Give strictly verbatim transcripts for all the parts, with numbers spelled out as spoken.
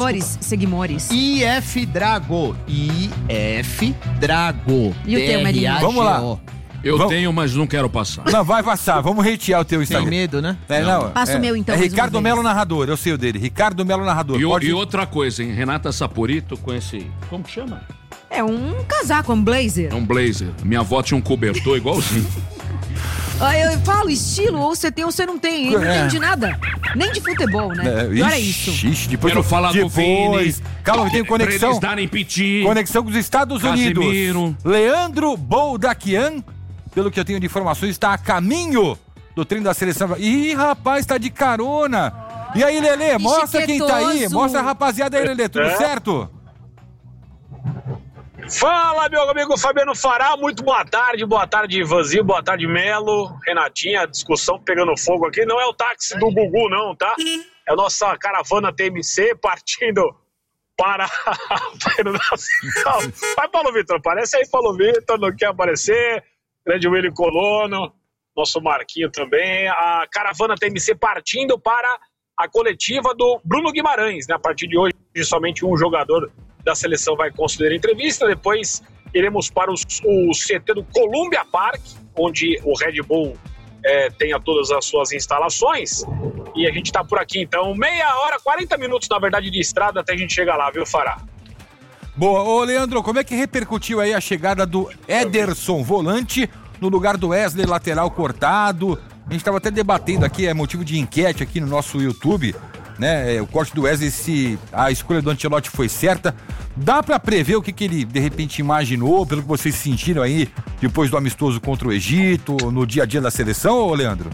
Seguimores, seguimores. I F Drago. I F Drago. E o teu, Marinho? Vamos lá. Eu Vamos. tenho, mas não quero passar. Não, vai passar. Vamos hatear o teu Instagram. Tem medo, né? É, não, Passa é, o meu, então, É mais uma Ricardo vez. Melo Narrador, eu sei o dele. Ricardo Melo Narrador. E, o- Pode... e outra coisa, hein? Renata Saporito com esse... Como que chama? É um casaco, um blazer. É um blazer. Minha avó tinha um cobertor igualzinho. Ah, eu falo estilo, ou você tem ou você não tem. Eu não É. entendo de nada. Nem de futebol, né? Pior é isso. Ixi, depois Quero falar do depois... Vini. Calma, tem Pra conexão. eles darem piti. Conexão com os Estados Casimiro. Unidos. Leandro Boldaquian, pelo que eu tenho de informações, está a caminho do treino da seleção. Ih, rapaz, tá de carona. E aí, Lelê, mostra quem tá aí. chiquetoso. Mostra a rapaziada aí, Lelê. Tudo É. certo? Fala, meu amigo Fabiano Fará, muito boa tarde, boa tarde Ivanzinho, boa tarde Melo, Renatinha, discussão pegando fogo aqui, não é o táxi do Gugu não, tá? É a nossa caravana T M C partindo para a peregrinação. Vai, Paulo Vitor, aparece aí, Paulo Vitor, não quer aparecer, grande Willy Colono, nosso Marquinho também, a caravana T M C partindo para a coletiva do Bruno Guimarães, né? A partir de hoje, somente um jogador da seleção vai conceder entrevista, depois iremos para os, o C T do Columbia Park, onde o Red Bull é, tenha todas as suas instalações, e a gente está por aqui, então, meia hora, quarenta minutos, na verdade, de estrada até a gente chegar lá, viu, Fará? Boa. Ô, Leandro, como é que repercutiu aí a chegada do Ederson, volante, no lugar do Wesley, lateral cortado? A gente estava até debatendo aqui, é motivo de enquete aqui no nosso YouTube, né? É, o corte do Wesley, se a escolha do Ancelotti foi certa. Dá pra prever o que, que ele, de repente, imaginou, pelo que vocês sentiram aí, depois do amistoso contra o Egito, no dia a dia da seleção, ô Leandro?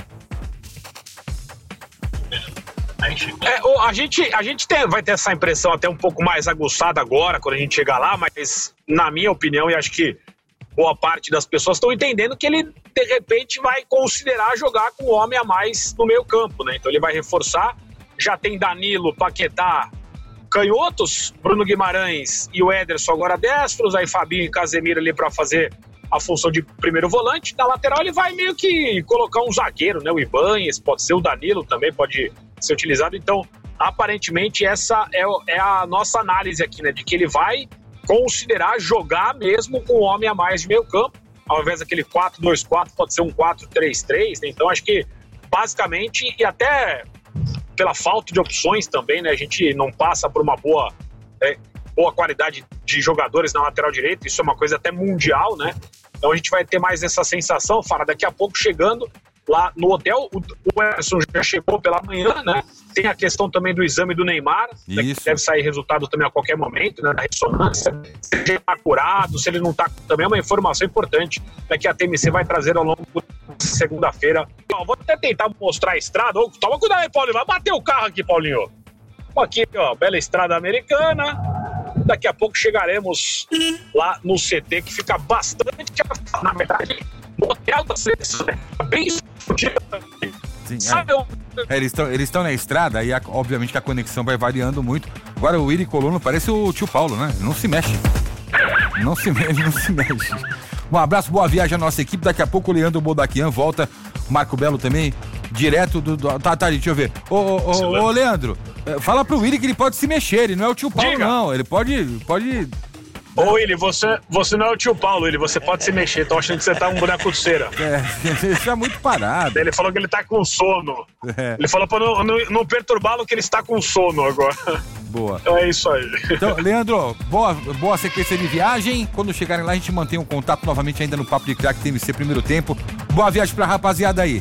É, o- a gente, a gente tem- vai ter essa impressão até um pouco mais aguçada agora, quando a gente chegar lá, mas na minha opinião, e acho que boa parte das pessoas estão entendendo que ele, de repente, vai considerar jogar com um homem a mais no meio campo, né? Então ele vai reforçar, já tem Danilo, Paquetá, canhotos, Bruno Guimarães e o Ederson agora destros, aí Fabinho e Casemiro ali para fazer a função de primeiro volante. Na lateral ele vai meio que colocar um zagueiro, né? O Ibanez, pode ser o Danilo também, pode ser utilizado. Então, aparentemente, essa é, o- é a nossa análise aqui, né? De que ele vai considerar jogar mesmo com um homem a mais de meio campo, ao invés daquele quatro dois quatro, pode ser um quatro três três, né? Então, acho que, basicamente, e até pela falta de opções também, né? A gente não passa por uma boa, é, boa qualidade de jogadores na lateral direita, isso é uma coisa até mundial, né? Então a gente vai ter mais essa sensação, Fara, daqui a pouco chegando lá no hotel, o, o Ederson já chegou pela manhã, né? Tem a questão também do exame do Neymar, né, que deve sair resultado também a qualquer momento, né? Da ressonância, se ele está curado, se ele não está, também é uma informação importante, né, que a T M C vai trazer ao longo de segunda-feira. Ó, vou até tentar mostrar a estrada. Ô, toma cuidado aí, Paulinho, vai bater o carro aqui, Paulinho. Aqui, ó, bela estrada americana. Daqui a pouco chegaremos lá no C T, que fica bastante, na verdade, no hotel da seleção, né? Bem discutido. Sim, Sabe, é. eu- É, eles estão eles estão na estrada e a- obviamente que a conexão vai variando muito. Agora o Willy Colono parece o tio Paulo, né? Ele não se mexe. Não se mexe, não se mexe. Um abraço, boa viagem à nossa equipe. Daqui a pouco o Leandro Boldaquian volta. O Marco Belo também, direto do... do tá, tá, deixa eu ver. Ô, ô, ô, ô, Leandro, é, fala pro Willy que ele pode se mexer. Ele não é o tio Paulo, Diga. não. Ele pode... pode... Ô, Willy, você, você não é o tio Paulo, Willy, você pode se mexer. Tô achando que você tá um boneco de cera. É, ele tá muito parado. Ele falou que ele tá com sono. É. Ele falou pra não, não, não perturbá-lo que ele está com sono agora. Boa. Então é isso aí. Então, Leandro, boa, boa sequência de viagem. Quando chegarem lá, a gente mantém um contato novamente ainda no Papo de Craque T M C primeiro tempo. Boa viagem pra rapaziada aí.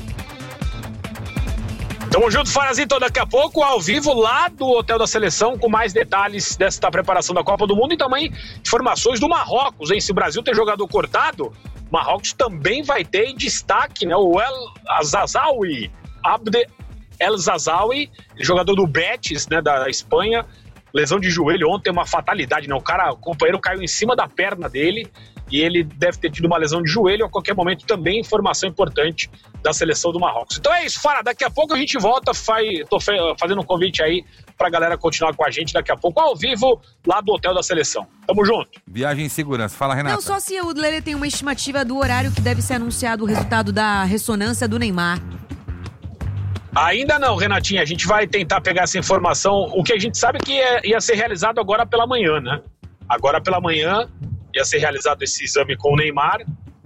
Tamo junto, Farazito, daqui a pouco, ao vivo, lá do Hotel da Seleção, com mais detalhes desta preparação da Copa do Mundo e também informações do Marrocos, hein? Se o Brasil tem jogador cortado, Marrocos também vai ter em destaque, né? O El Azazawi, Abde El Zazawi, jogador do Betis, né, da Espanha, lesão de joelho ontem, uma fatalidade, né? O cara, o companheiro caiu em cima da perna dele e ele deve ter tido uma lesão de joelho. A qualquer momento também informação importante da seleção do Marrocos. Então é isso, Fara, daqui a pouco a gente volta, faz, tô fazendo um convite aí pra galera continuar com a gente daqui a pouco ao vivo lá do Hotel da Seleção. Tamo junto. Viagem em segurança. Fala, Renata. Não, só se o Lelê tem uma estimativa do horário que deve ser anunciado o resultado da ressonância do Neymar. Ainda não, Renatinha, a gente vai tentar pegar essa informação. O que a gente sabe é que ia, ia ser realizado agora pela manhã, né? Agora pela manhã ia ser realizado esse exame com o Neymar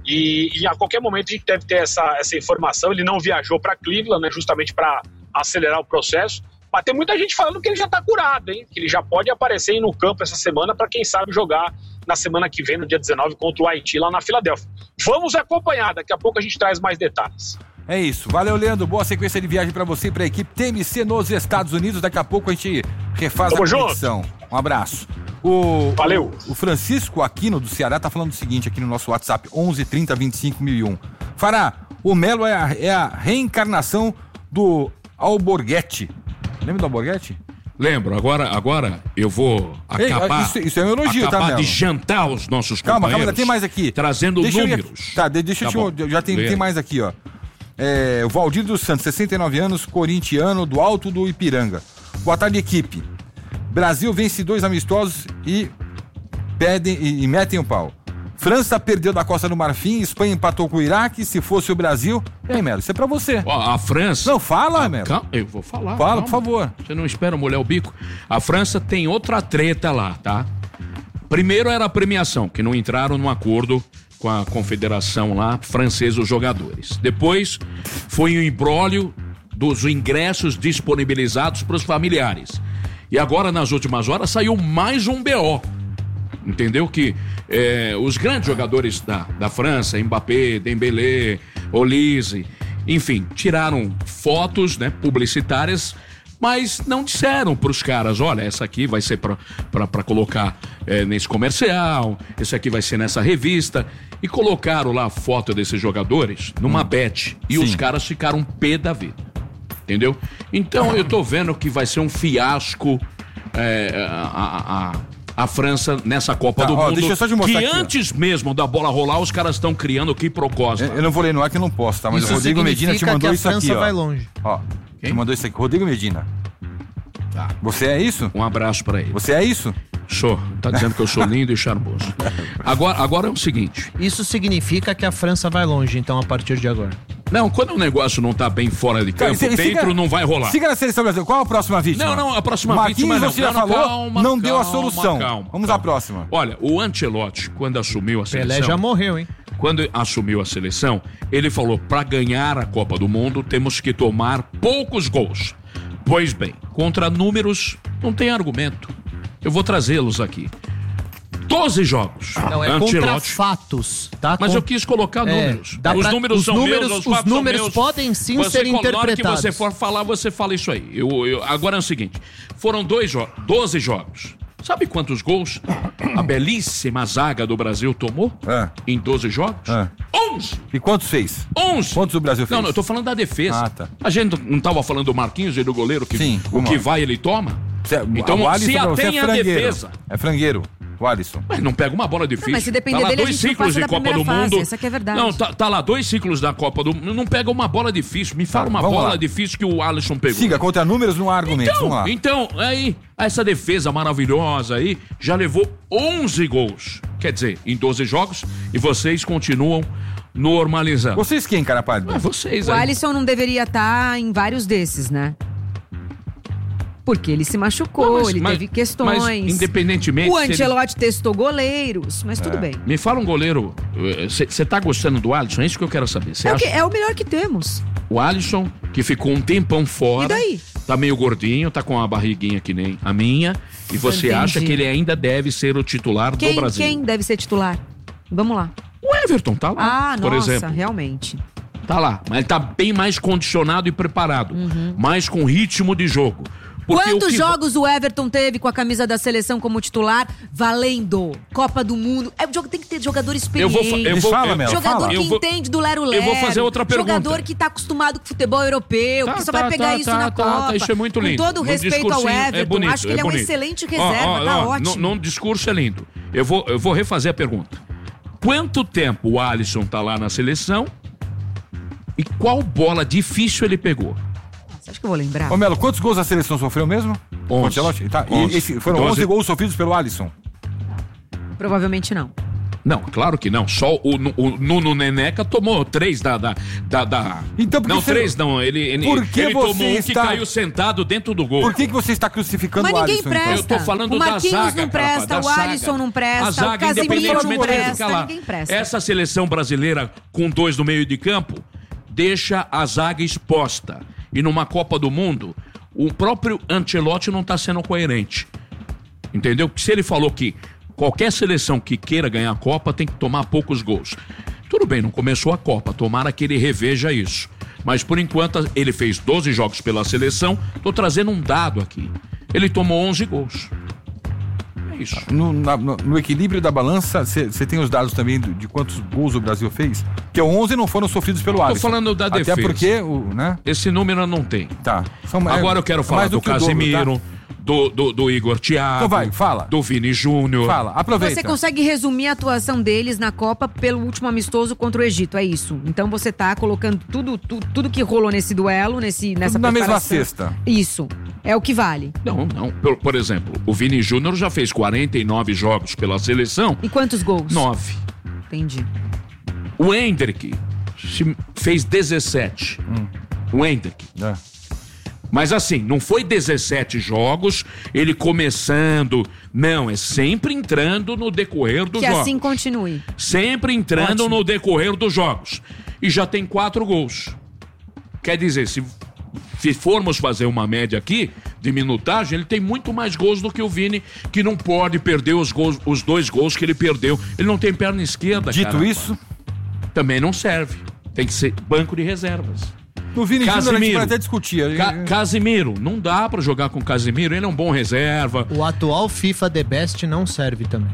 e, e a qualquer momento a gente deve ter essa, essa informação. Ele não viajou para Cleveland, né, justamente para acelerar o processo. Mas tem muita gente falando que ele já está curado, hein? Que ele já pode aparecer aí no campo essa semana para quem sabe jogar na semana que vem, no dia dezenove, contra o Haiti, lá na Filadélfia. Vamos acompanhar, daqui a pouco a gente traz mais detalhes. É isso. Valeu, Leandro. Boa sequência de viagem para você e para a equipe T M C nos Estados Unidos. Daqui a pouco a gente refaz Tamo a junto. conexão. Um abraço. O, Valeu. O, o Francisco Aquino do Ceará tá falando o seguinte aqui no nosso WhatsApp, onze trinta, vinte e cinco mil e um. Fará, o Melo é a, é a reencarnação do Alborguete. Lembra do Alborguete? Lembro, agora, agora eu vou acabar, Ei, isso, isso é um elogio, acabar tá, Melo? de jantar os nossos Calma, companheiros. calma, tem mais aqui. Trazendo deixa números. Eu, tá, de, deixa Tá eu bom. te, já tem, Lê. tem mais aqui, ó. É, o Valdir dos Santos, sessenta e nove anos, corintiano, do Alto do Ipiranga. Boa tarde, equipe. Brasil vence dois amistosos e pedem e, e metem o pau. França perdeu da Costa do Marfim, Espanha empatou com o Iraque. Se fosse o Brasil... E aí, Melo, isso é pra você. Ó, a França... Não, fala, Melo. Calma, eu vou falar. Fala, calma. por favor. Você não espera molhar o bico? A França tem outra treta lá, tá? Primeiro era a premiação, que não entraram num acordo com a confederação lá, francesa, os jogadores. Depois foi o imbróglio dos ingressos disponibilizados para os familiares. E agora, nas últimas horas, saiu mais um B O. Entendeu? Que é, os grandes jogadores da, da França, Mbappé, Dembélé, Olise, enfim, tiraram fotos, né, publicitárias, mas não disseram pros caras, olha, essa aqui vai ser pra, pra, pra colocar é, nesse comercial, esse aqui vai ser nessa revista, e colocaram lá a foto desses jogadores numa hum. bet, e Sim. os caras ficaram pé da vida, entendeu? Então eu tô vendo que vai ser um fiasco é, a, a, a França nessa Copa Tá, do ó, Mundo, deixa eu só te mostrar que aqui, ó. antes mesmo da bola rolar, os caras estão criando que propósito. Eu, eu não vou ler no ar que eu não posso, tá? Mas Isso o Rodrigo Medina te significa mandou que a isso aqui, França ó. vai longe. Ó, te mandou isso aqui. Rodrigo Medina. Tá. Você é isso? Um abraço pra ele. Você é isso? Sou. Tá dizendo que eu sou lindo e charmoso. Agora, agora é o seguinte. Isso significa que a França vai longe, então, a partir de agora. Não, quando o negócio não tá bem fora de campo, Siga- dentro não vai rolar. Siga na Seleção Brasileira. Qual a próxima vítima? Não, não, a próxima Marquinhos, vítima não. você já Não, não, falou, calma, não deu a calma, solução. calma, Vamos calma. à próxima. Olha, o Ancelotti, quando assumiu a seleção... Pelé já morreu, hein? Quando assumiu a seleção, ele falou, para ganhar a Copa do Mundo, temos que tomar poucos gols. Pois bem, contra números, não tem argumento. Eu vou trazê-los aqui. doze jogos. Não, é contra Ancelotti. fatos, tá? Mas Com- eu quis colocar É, números. dá Os pra- números os são números- meus, os os fatos são números meus. podem sim Você ser coloca- interpretados. Na hora que você for falar, você fala isso aí. Eu, eu- agora é o seguinte, foram dois jo- doze jogos. Sabe quantos gols a belíssima zaga do Brasil tomou É. em doze jogos? É. onze! E quantos fez? onze! Quantos o Brasil fez? Não, não, eu tô falando da defesa. Ah, tá. A gente não tava falando do Marquinhos e do goleiro que Sim, o vamos que lá. vai ele toma? Cê- Então, o Alisson se pra você atém é a frangueiro. defesa. É frangueiro, o Alisson. Mas não pega uma bola difícil. mas se depender tá lá dele, a dois gente não ciclos passa de da Copa primeira do fase, Mundo. essa que é verdade. Não, tá, tá lá dois ciclos da Copa do Mundo. Não pega uma bola difícil. Me fala Tá, uma vamos bola lá. difícil que o Alisson pegou. Siga, contra números não há argumentos. Vamos lá. Então, então, aí, essa defesa maravilhosa aí já levou onze gols. Quer dizer, em doze jogos, e vocês continuam normalizando. Vocês quem, cara pálido? É vocês O aí. Alisson não deveria estar em vários desses, né? Porque ele se machucou, Não, mas- ele mas- teve questões. mas independentemente O se ele- Ancelotti testou goleiros, mas tudo bem. Me fala um goleiro. Você tá gostando do Alisson? É isso que eu quero saber. Você É o, acha que- é o melhor que temos. o Alisson, que ficou um tempão fora. E daí? Tá meio gordinho, tá com uma barriguinha que nem a minha. E você Entendi. acha que ele ainda deve ser o titular Quem, do Brasil? quem deve ser titular? Vamos lá. O Everton tá lá, Ah, por nossa, exemplo. realmente. Tá lá, mas ele tá bem mais condicionado e preparado. Mais com ritmo de jogo. Porque o Quantos que- jogos o Everton teve com a camisa da seleção como titular, valendo Copa do Mundo? É, o jogo tem que ter jogador Eu experiente. vou, fa- eu Me vou, fala, eu- Mel. Jogador fala. que Eu vou- entende do lero-lero. eu vou fazer outra pergunta. Jogador que tá acostumado com futebol europeu, Tá, que só tá, vai pegar tá, isso tá, na tá, Copa. tá, isso é muito lindo. Com todo o No respeito ao discursinho é Everton, bonito, acho que ele é, um bonito. excelente Ó, reserva, ó, tá ó, ótimo. Num num discurso é lindo. Eu vou, eu vou refazer a pergunta. Quanto tempo o Alisson tá lá na seleção e qual bola difícil ele pegou? Você acha que eu vou lembrar? Ô, Melo, quantos gols a seleção sofreu mesmo? Onze. O Ancelotti? Tá, e Onze. esse- foram Doze. onze gols sofridos pelo Alisson. Provavelmente não. Não, claro que não. Só o, o Nuno Neneca tomou três da... da, da, da... Então, por que não, você... três não. Ele, ele, Por que ele você tomou um está... que caiu sentado dentro do gol. Por que, que você está crucificando Mas o ninguém Alisson? presta. Então? Eu tô falando O da Marquinhos zaga, não presta, cara, o da Alisson zaga. não presta, A zaga, o Casemiro não independentemente presta, de ficar lá. ninguém presta. Essa seleção brasileira com dois no meio de campo deixa a zaga exposta. E numa Copa do Mundo, o próprio Ancelotti não está sendo coerente. Entendeu? Porque se ele falou que qualquer seleção que queira ganhar a Copa tem que tomar poucos gols. Tudo bem, não começou a Copa, tomara que ele reveja isso. Mas por enquanto ele fez doze jogos pela seleção, tô trazendo um dado aqui. Ele tomou onze gols. É isso. No, na- no- no equilíbrio da balança, você tem os dados também do- de quantos gols o Brasil fez? Que onze não foram sofridos pelo Alisson. falando da Até defesa. porque, o, né? Esse número não tem. Tá. São, é, Agora eu quero falar mais do, que o dobro, Casemiro, tá? do, do, do Igor Thiago. Então vai, fala. Do Vini Júnior. Fala, aproveita. Você consegue resumir a atuação deles na Copa pelo último amistoso contra o Egito, é isso. Então você tá colocando tudo, tudo, tudo que rolou nesse duelo, nesse, nessa Tudo na mesma preparação. cesta. Isso. É o que vale. Não, não. Por, por exemplo, o Vini Júnior já fez quarenta e nove jogos pela seleção. E quantos gols? Nove. Entendi. O Hendrick se- fez dezessete. Hum. O Hendrick. É. Mas assim, não foi dezessete jogos, ele começando. Não, é sempre entrando no decorrer dos Que jogos. assim continue. Sempre entrando Ótimo. no decorrer dos jogos. E já tem quatro gols. Quer dizer, se, se formos fazer uma média aqui de minutagem, ele tem muito mais gols do que o Vini, que não pode perder os, gols, os dois gols que ele perdeu. Ele não tem perna esquerda, Dito caramba. isso, Também não serve. Tem que ser banco de reservas. no Vini Júnior a gente Casemiro. pode até discutir. Ca Casimiro, não dá pra jogar com o Casimiro, ele é um bom reserva. O atual FIFA The Best não serve também.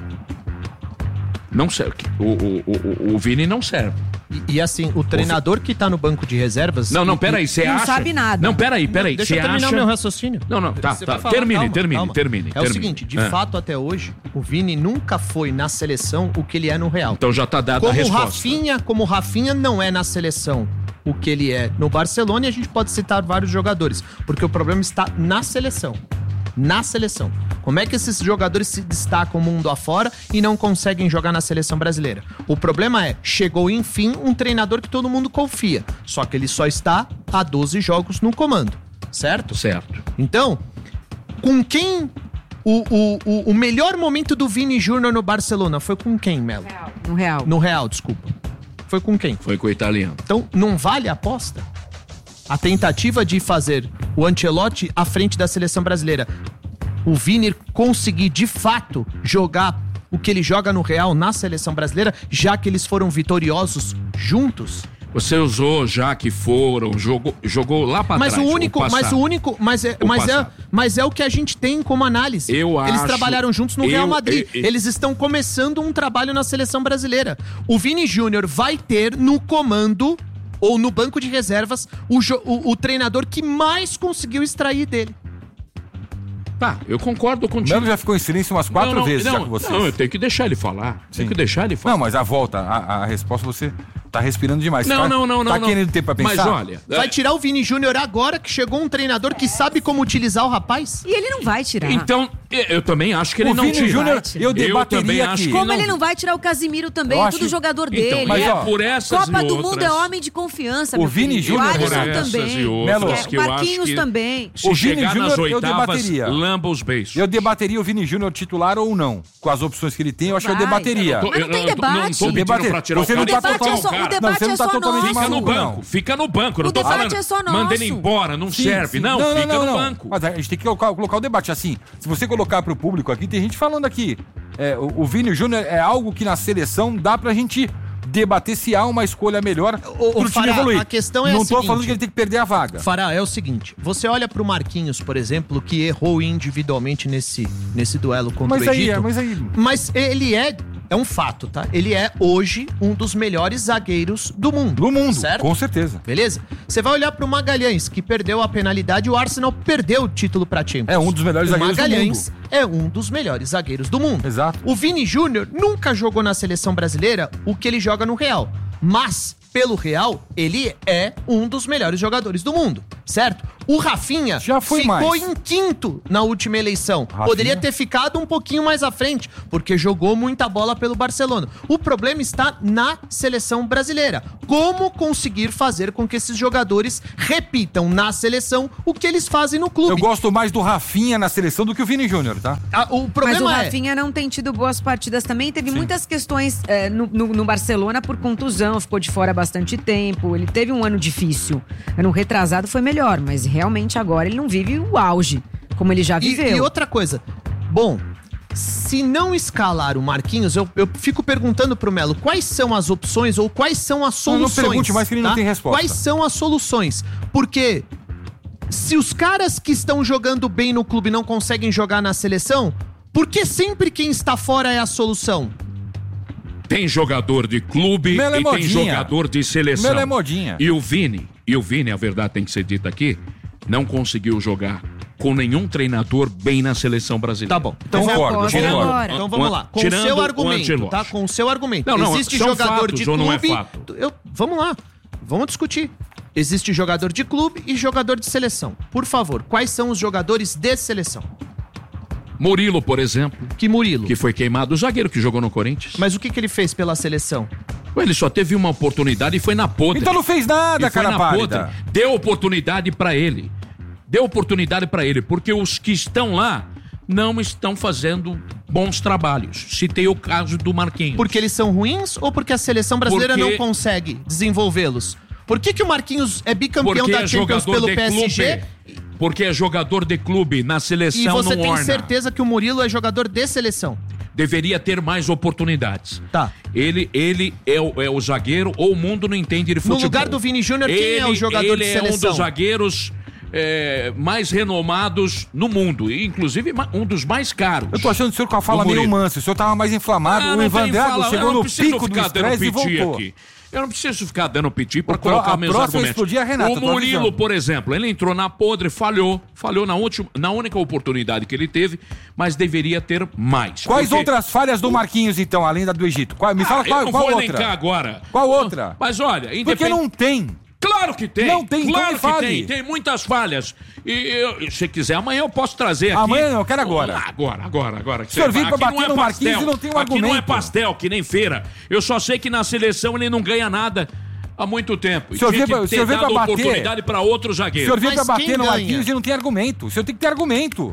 Não serve. O, o, o, o Vini não serve. E, e assim, o treinador que tá no banco de reservas... Não, não, e- peraí, você Não acha... sabe nada. Não, peraí, peraí. Deixa Você eu terminar acha... meu raciocínio. Não, não, tá, Você tá. vai falar, Termine, calma, termine, calma. termine, É termine. o seguinte, de É. fato, até hoje, o Vini nunca foi na seleção o que ele é no Real. Então já tá dada a Como o resposta. Rafinha, como o Rafinha não é na seleção o que ele é no Barcelona, e a gente pode citar vários jogadores, porque o problema está na seleção. Na seleção. Como é que esses jogadores se destacam mundo afora e não conseguem jogar na seleção brasileira? O problema é, chegou enfim um treinador que todo mundo confia, só que ele só está há doze jogos no comando, certo? Certo. Então, com quem o, o, o, o melhor momento do Vini Júnior no Barcelona foi com quem, Melo? No Real. No Real, desculpa. Foi com quem? Foi com o italiano. Então, não vale a aposta? A tentativa de fazer o Ancelotti à frente da seleção brasileira, o Vini conseguir de fato jogar o que ele joga no Real na seleção brasileira, já que eles foram vitoriosos juntos? Você usou já que foram, jogou, jogou lá pra Mas trás. o único, mas passado. o único, mas é, O mas é, passado. mas é o que a gente tem como análise. Eu Eles acho- trabalharam juntos no eu- Real Madrid. eu- eu- Eles estão começando um trabalho na seleção brasileira. O Vini Júnior vai ter no comando ou no banco de reservas o, jo- o- o treinador que mais conseguiu extrair dele. Tá, eu concordo O contigo. Melo já ficou em silêncio umas quatro não, não, vezes não, já com vocês. Não, eu tenho que deixar ele falar. Tem Sim. que deixar ele falar. Não, mas a volta, a, a resposta você tá respirando demais. Não, tá, não, não, não. Tá não. querendo tempo pra pensar? Mas olha... Vai é, tirar o Vini Júnior agora que chegou um treinador que sabe como utilizar o rapaz? E ele não vai tirar. Então, eu eu também acho que ele O não Vini tira. Júnior, Vai tirar. eu Eu também debateria acho aqui. que Como não- ele não vai tirar o Casimiro também, Eu é acho- tudo jogador Então, dele. mas, é ó, por essas Copa e do Mundo outras- é homem de confiança, O meu Vini querido. Júnior, O Alisson por essas também. e outras Melo, É, que eu o acho Marquinhos que- também. Se O Vini chegar nas Júnior, eu oitavas, debateria. lamba os beijos. Eu debateria o Vini Júnior titular ou não. Com as opções que ele tem, eu acho que eu Vai. debateria. Mas não tem debate. Não tô Eu pedindo debater. pra tirar Você o não cara. tá pra colocar totalmente- o cara. o debate Não, você não é tá só totalmente nosso. Fica no maluco, banco, não. fica no banco. Não O tô debate falando, é só nosso. manda ele embora, não Sim, serve. sim. Não, fica no banco. Mas a gente tem que colocar, colocar o debate assim. Se você colocar pro público aqui, tem gente falando aqui. É, o, o Vini Júnior é algo que na seleção dá pra gente debater se há uma escolha melhor Ô, ô, pro time Fará, evoluir. a questão é a Não tô seguinte. falando que ele tem que perder a vaga. Fará, é o seguinte, você olha pro Marquinhos, por exemplo, que errou individualmente nesse, nesse duelo contra Mas o aí, Egito. é, mas aí... Mas ele é, é um fato, tá? Ele é hoje um dos melhores zagueiros do mundo. Do mundo, certo? com certeza. Beleza? Você vai olhar pro Magalhães, que perdeu a penalidade, e o Arsenal perdeu o título pra Champions. É um dos melhores o zagueiros do Magalhães mundo. é um dos melhores zagueiros do mundo. Exato. O Vini Júnior nunca jogou na seleção brasileira o que ele joga no Real. Mas, pelo Real, ele é um dos melhores jogadores do mundo. certo? O Rafinha Já foi ficou mais. em quinto na última eleição. Rafinha? Poderia ter ficado um pouquinho mais à frente, porque jogou muita bola pelo Barcelona. O problema está na seleção brasileira. Como conseguir fazer com que esses jogadores repitam na seleção o que eles fazem no clube? Eu gosto mais do Rafinha na seleção do que o Vini Júnior, tá? Ah, o Mas problema o é... Rafinha não tem tido boas partidas também. Teve muitas questões é, no, no, no Barcelona por contusão, ficou de fora há bastante tempo. Ele teve um ano difícil. Ano retrasado foi melhor, mas realmente agora ele não vive o auge, como ele já E, viveu. e outra coisa, bom, se não escalar o Marquinhos, eu, eu fico perguntando pro Melo quais são as opções ou quais são as Não, não soluções. pergunte mais que ele não tem resposta. Quais são as soluções? Porque se os caras que estão jogando bem no clube não conseguem jogar na seleção, por que sempre quem está fora é a solução? Tem jogador de clube Melo é e tem modinha. jogador de seleção. Melo é modinha. E o Vini, e o Vini, a verdade tem que ser dita aqui, não conseguiu jogar com nenhum treinador bem na seleção brasileira. Tá bom. Então Mas Concordo, aposta concordo. agora. Então vamos O- lá, com o tirando seu o argumento, Ancelotti. tá? Com o seu argumento. Não, não, Existe são jogador fatos de ou não é clube... fato? Eu, vamos lá, vamos discutir. Existe jogador de clube e jogador de seleção. Por favor, quais são os jogadores de seleção? Murilo, por exemplo, Que Murilo. que foi queimado, o zagueiro que jogou no Corinthians. Mas o que, que ele fez pela seleção? Ele só teve uma oportunidade e foi na podre. Então não fez nada, E foi cara na pálida. podre. Deu oportunidade pra ele. Deu oportunidade pra ele, porque os que estão lá não estão fazendo bons trabalhos. Citei o caso do Marquinhos. Porque eles são ruins ou porque a seleção brasileira Porque- não consegue desenvolvê-los? Por que, que o Marquinhos é bicampeão Porque da é Champions jogador pelo de P S G clube. Porque é jogador de clube, na seleção e você não tem orna. certeza que o Murilo é jogador de seleção? Deveria ter mais oportunidades. Tá. Ele, ele é, o, é o zagueiro, ou o mundo não entende de futebol. lugar do Vini Júnior, quem é o jogador ele de é um seleção? dos zagueiros é, mais renomados no mundo. E, inclusive, ma- um dos mais caros. Eu tô achando o senhor com a fala O meio Murilo. manso. O senhor tava mais inflamado. Ah, o não Ivan tem Drago fala, eu chegou não no preciso pico do ficar dando estresse e piti voltou. aqui. Eu não preciso ficar dando piti pra O pró- colocar a meus próxima argumentos. explodir é a Renata, o eu tô Murilo, avisando. por exemplo, ele entrou na podre, falhou, falhou na última, na única oportunidade que ele teve, mas deveria ter mais. Quais Porque- outras falhas do Marquinhos, então, além da do Egito? Qual- me fala Ah, qual, eu não qual vou outra? elencar agora. Qual outra? Mas olha, Porque independ- não tem. Claro que tem. Não tem, então claro me que fale. tem. Tem muitas falhas. E eu- se quiser, amanhã eu posso trazer aqui. Amanhã não, eu quero agora. Ah, Agora, agora, agora. O senhor vem pra Aqui bater não é no Marquinhos pastel. e não tem um Aqui não é argumento. pastel, que nem feira. Eu só sei que na seleção ele não ganha nada há muito tempo. E O senhor tinha vem pra- que o senhor ter vem pra dado bater. oportunidade pra outro O zagueiro. senhor vem pra Mas quem bater no ganha? Marquinhos e não tem argumento. O senhor tem que ter argumento.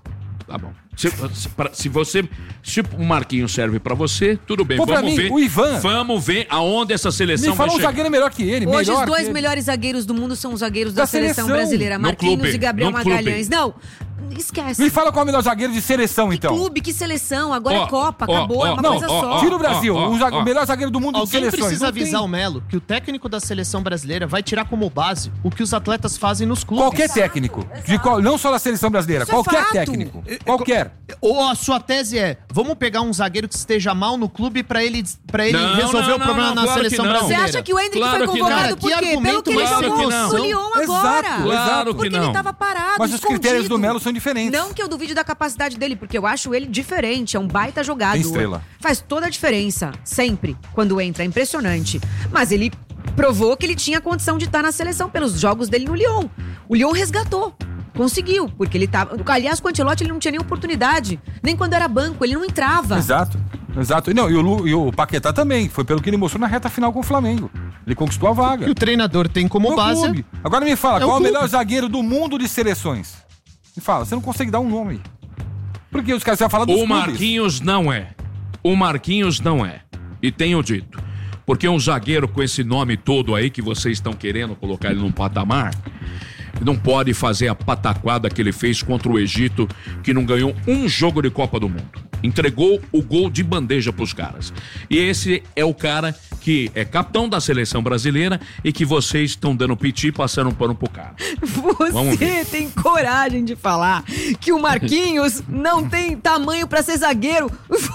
Tá bom. Se, se, pra- se você. Se o Marquinhos serve pra você, tudo bem. Pô, pra Vamos mim, ver. o Ivan. Vamos ver aonde essa seleção Me fala vai um chegar. zagueiro melhor que ele. Hoje melhor os dois que ele. melhores zagueiros do mundo são os zagueiros da, Da seleção, seleção. brasileira. No Marquinhos clube, e Gabriel no clube. Magalhães. Não, esquece. Me fala qual é o melhor zagueiro de seleção, Que então. clube, que seleção. Agora Ó, é Copa, ó, acabou, ó, é uma não, coisa ó, só. ó, Tira o Brasil. ó, o, za- ó. o melhor zagueiro do mundo de Alguém seleções. precisa Não tem. avisar o Melo que o técnico da seleção brasileira vai tirar como base o que os atletas fazem nos clubes. Qualquer técnico. De qual, não só da seleção brasileira. Isso é Qualquer fato. técnico. Qualquer. Ou a sua tese é, vamos pegar um zagueiro que esteja mal no clube pra ele, pra ele Não, resolver não, o problema não, na claro que seleção não. Você brasileira? acha que o Hendrick Claro foi que convocado não. por Que quê? Pelo argumento que ele mais jogou não. no Lyon agora. Exato, Claro exato. que Porque não. ele tava parado, Mas os escondido. critérios do Melo são diferentes. Não que eu duvide da capacidade dele, porque eu acho ele diferente, é um baita jogado. Tem estrela. Faz toda a diferença, sempre, quando entra, é impressionante. Mas ele provou que ele tinha condição de estar na seleção pelos jogos dele no Lyon. O Lyon resgatou. Conseguiu, porque ele tava... Aliás, com o Ancelotti ele não tinha nem oportunidade. Nem quando era banco, ele não entrava. Exato, exato. E, não, e, o, Lu- e o Paquetá também. Foi pelo que ele mostrou na reta final com o Flamengo. Ele conquistou a vaga. Que o treinador tem como No base... clube. Agora me fala, É o qual é o clube. melhor zagueiro do mundo de seleções? Me fala, você não consegue dar um nome. Porque os caras vão falar dos O clubes. Marquinhos não é. O Marquinhos não é. E tenho dito. Porque um zagueiro com esse nome todo aí que vocês estão querendo colocar ele num patamar, não pode fazer a pataquada que ele fez contra o Egito, que não ganhou um jogo de Copa do Mundo. Entregou o gol de bandeja pros caras. E esse é o cara que é capitão da seleção brasileira e que vocês estão dando piti e passando um pano pro cara. Vamos Você ver. tem coragem de falar que o Marquinhos não tem tamanho pra ser zagueiro.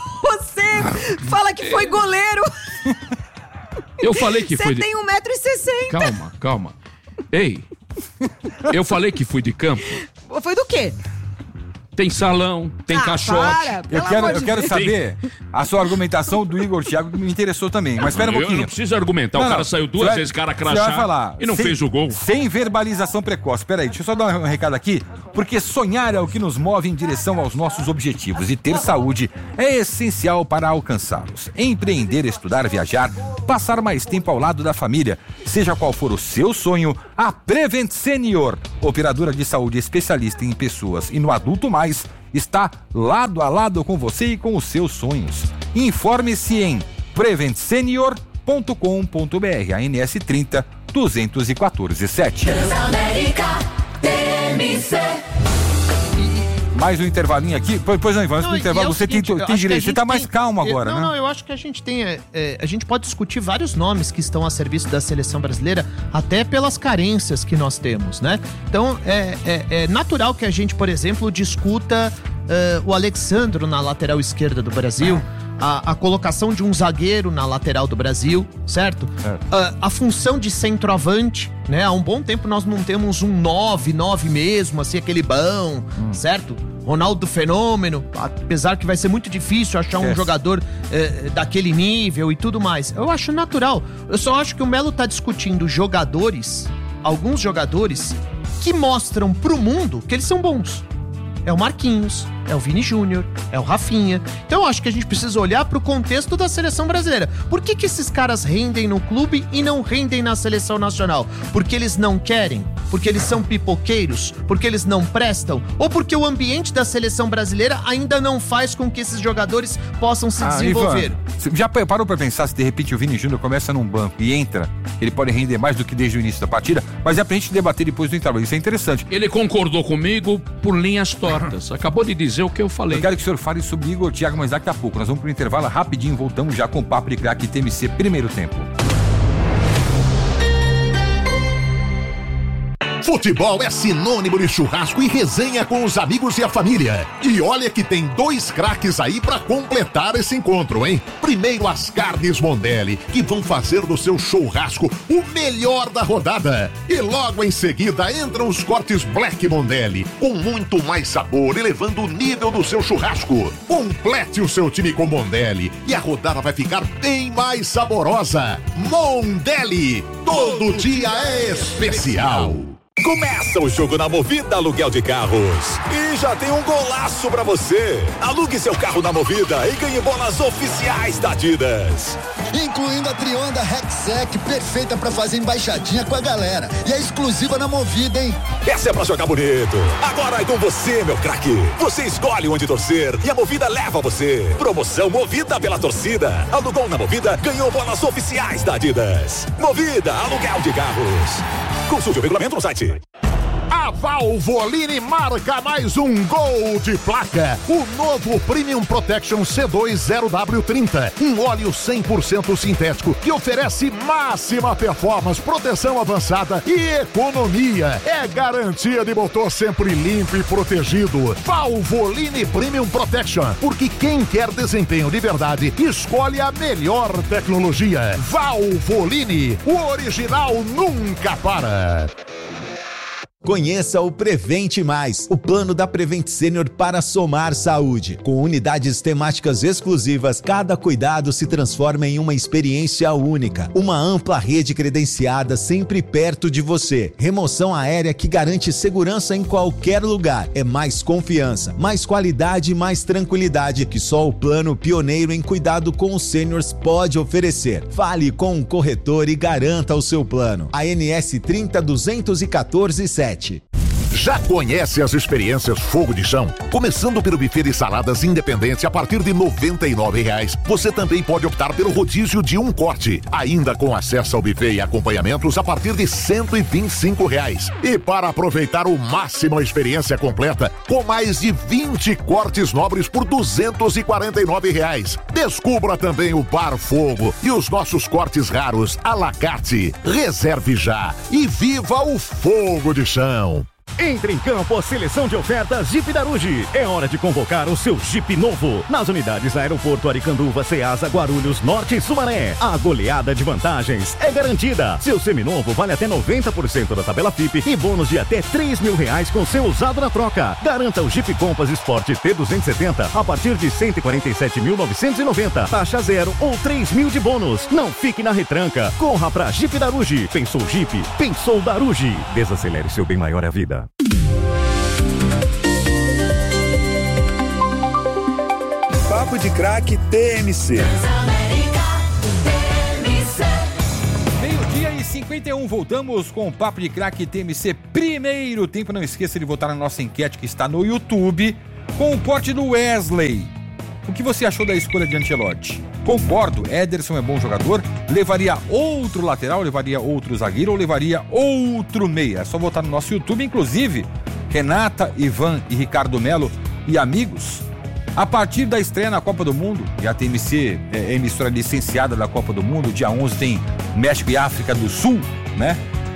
Você fala que foi goleiro. Eu falei que Você foi de... tem um metro e sessenta. Calma, calma. Ei, eu falei que fui de campo. Foi do quê? tem salão, tem Ah, caixote. para, Eu pelo quero, amor eu de quero Deus. saber a sua argumentação do Igor Thiago, que me interessou também. Mas espera um Eu pouquinho. não preciso argumentar, o cara saiu duas Você vai- vezes, cara você vai crachá, falar, e não sem- fez o gol. Sem verbalização precoce. Espera aí, deixa eu só dar um recado aqui. Porque sonhar é o que nos move em direção aos nossos objetivos. E ter saúde é essencial para alcançá-los. Empreender, estudar, viajar, passar mais tempo ao lado da família. Seja qual for o seu sonho, a Prevent Senior, operadora de saúde especialista em pessoas e no adulto mais, está lado a lado com você e com os seus sonhos. Informe-se em prevent senior ponto com ponto b r, A N S trinta, duzentos e quatorze, sete. Mais um intervalinho aqui. Pois pois não, Ivan, antes do Não, e intervalo, é o você tem, seguinte, eu tem acho que a direito. Você gente tá mais tem- calmo eu- agora, não, né? Não, eu acho que a gente tem. é, é, a gente pode discutir vários nomes que estão a serviço da seleção brasileira, até pelas carências que nós temos, né? Então, é, é- é natural que a gente, por exemplo, discuta é, o Alexandro na lateral esquerda do Brasil. A, a colocação de um zagueiro na lateral do Brasil, certo? A, a função de centroavante, né? Há um bom tempo nós não temos um nove, nove mesmo, assim, aquele bom, certo? Ronaldo Fenômeno, apesar que vai ser muito difícil achar um É. jogador eh, daquele nível e tudo mais. Eu acho natural. Eu só acho que o Melo tá discutindo jogadores, alguns jogadores, que mostram pro mundo que eles são bons. É o Marquinhos, é o Vini Júnior, é o Rafinha. Então eu acho que a gente precisa olhar pro contexto da seleção brasileira. Por que que esses caras rendem no clube e não rendem na seleção nacional? Porque eles não querem? Porque eles são pipoqueiros? Porque eles não prestam? Ou porque o ambiente da seleção brasileira ainda não faz com que esses jogadores possam se Ah, desenvolver? Ivan, você já parou pra pensar se de repente o Vini Júnior começa num banco e entra, ele pode render mais do que desde o início da partida? Mas é pra gente debater depois do intervalo. Isso é interessante. Ele concordou comigo por linhas tortas. Acabou de dizer o que eu falei. Eu quero que o senhor fale sobre Igor Thiago, mas daqui a pouco. Nós vamos pro intervalo rapidinho, voltamos já com o Papo de Craque T M C, primeiro tempo. Futebol é sinônimo de churrasco e resenha com os amigos e a família. E olha que tem dois craques aí pra completar esse encontro, hein? Primeiro as carnes Mondelli, que vão fazer do seu churrasco o melhor da rodada. E logo em seguida entram os cortes Black Mondelli, com muito mais sabor, elevando o nível do seu churrasco. Complete o seu time com Mondelli e a rodada vai ficar bem mais saborosa. Mondelli, todo dia é especial. Começa o jogo na Movida Aluguel de Carros. E já tem um golaço pra você. Alugue seu carro na Movida e ganhe bolas oficiais da Adidas. Incluindo a Trionda Rexec, perfeita pra fazer embaixadinha com a galera. E é exclusiva na Movida, hein? Essa é pra jogar bonito. Agora é com você, meu craque. Você escolhe onde torcer e a Movida leva você. Promoção Movida pela torcida. Alugou na Movida, ganhou bolas oficiais da Adidas. Movida Aluguel de Carros. Consulte o regulamento no site. A Valvoline marca mais um gol de placa. O novo Premium Protection C dois zero W trinta. Um óleo cem por cento sintético que oferece máxima performance, proteção avançada e economia. É garantia de motor sempre limpo e protegido. Valvoline Premium Protection. Porque quem quer desempenho de verdade, escolhe a melhor tecnologia. Valvoline. O original nunca para. Conheça o Prevente Mais, o plano da Prevent Senior para somar saúde. Com unidades temáticas exclusivas, cada cuidado se transforma em uma experiência única. Uma ampla rede credenciada sempre perto de você. Remoção aérea que garante segurança em qualquer lugar. É mais confiança, mais qualidade e mais tranquilidade que só o plano pioneiro em cuidado com os seniors pode oferecer. Fale com um corretor e garanta o seu plano. A N S trinta, duzentos e quatorze, sete. Já conhece as experiências Fogo de Chão? Começando pelo buffet de saladas independente a partir de noventa e nove reais. Você também pode optar pelo rodízio de um corte, ainda com acesso ao buffet e acompanhamentos a partir de cento e vinte e cinco reais. E para aproveitar o máximo a experiência completa, com mais de vinte cortes nobres por duzentos e quarenta e nove reais. Descubra também o Bar Fogo e os nossos cortes raros à la carte. Reserve já e viva o Fogo de Chão. Entre em campo a seleção de ofertas Jeep Daruge. É hora de convocar o seu Jeep novo. Nas unidades Aeroporto Aricanduva, Ceasa, Guarulhos, Norte e Sumaré. A goleada de vantagens é garantida. Seu seminovo vale até noventa por cento da tabela F I P e bônus de até três mil reais com seu usado na troca. Garanta o Jeep Compass Sport T duzentos e setenta a partir de cento e quarenta e sete mil novecentos e noventa. Taxa zero ou três mil de bônus. Não fique na retranca. Corra pra Jeep Daruge. Pensou Jeep? Pensou Daruge. Desacelere seu bem maior é a vida. Papo de Craque T M C. Meio-dia e cinquenta e um, voltamos com o Papo de Craque T M C. Primeiro tempo, não esqueça de votar na nossa enquete que está no YouTube com o corte do Wesley. O que você achou da escolha de Ancelotti? Concordo, Ederson é bom jogador, levaria outro lateral, levaria outro zagueiro ou levaria outro meia. É só votar no nosso YouTube, inclusive Renata, Ivan e Ricardo Melo e amigos. A partir da estreia na Copa do Mundo, e a T M C é emissora licenciada da Copa do Mundo, dia onze tem México e África do Sul, né?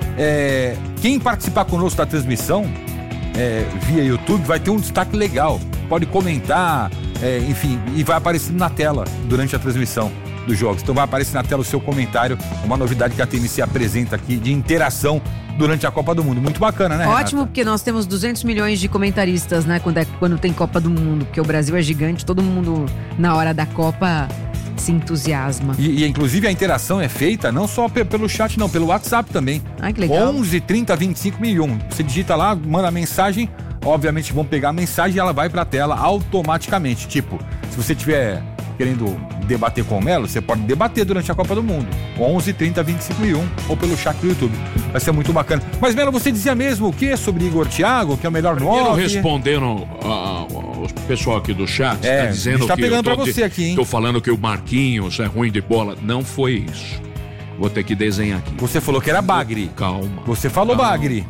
É, quem participar conosco da transmissão é, via YouTube vai ter um destaque legal. Pode comentar, é, enfim, e vai aparecendo na tela durante a transmissão dos jogos. Então vai aparecer na tela o seu comentário, uma novidade que a T M C apresenta aqui de interação durante a Copa do Mundo. Muito bacana, né, Ótimo, Renata? porque nós temos duzentos milhões de comentaristas, né, quando, é, quando tem Copa do Mundo, porque o Brasil é gigante, todo mundo na hora da Copa se entusiasma. E, e inclusive a interação é feita não só pe- pelo chat, não, pelo WhatsApp também. Ai, que legal. onze, trinta, vinte e cinco mil e um. Você digita lá, manda a mensagem, obviamente vão pegar a mensagem e ela vai pra tela automaticamente. Tipo, se você tiver querendo debater com o Melo, você pode debater durante a Copa do Mundo. onze, trinta, vinte e cinco mil e um ou pelo chat do YouTube. Vai ser muito bacana. Mas, Melo, você dizia mesmo o quê sobre Igor Thiago, que é o melhor Primeiro nove? respondendo o pessoal aqui do chat, É, tá dizendo a gente tá que pegando eu tô pra você de- aqui, hein? tô falando que o Marquinhos é ruim de bola. Não foi isso. Vou ter que desenhar aqui. Você falou que era bagre. Calma. Você falou Calma. bagre.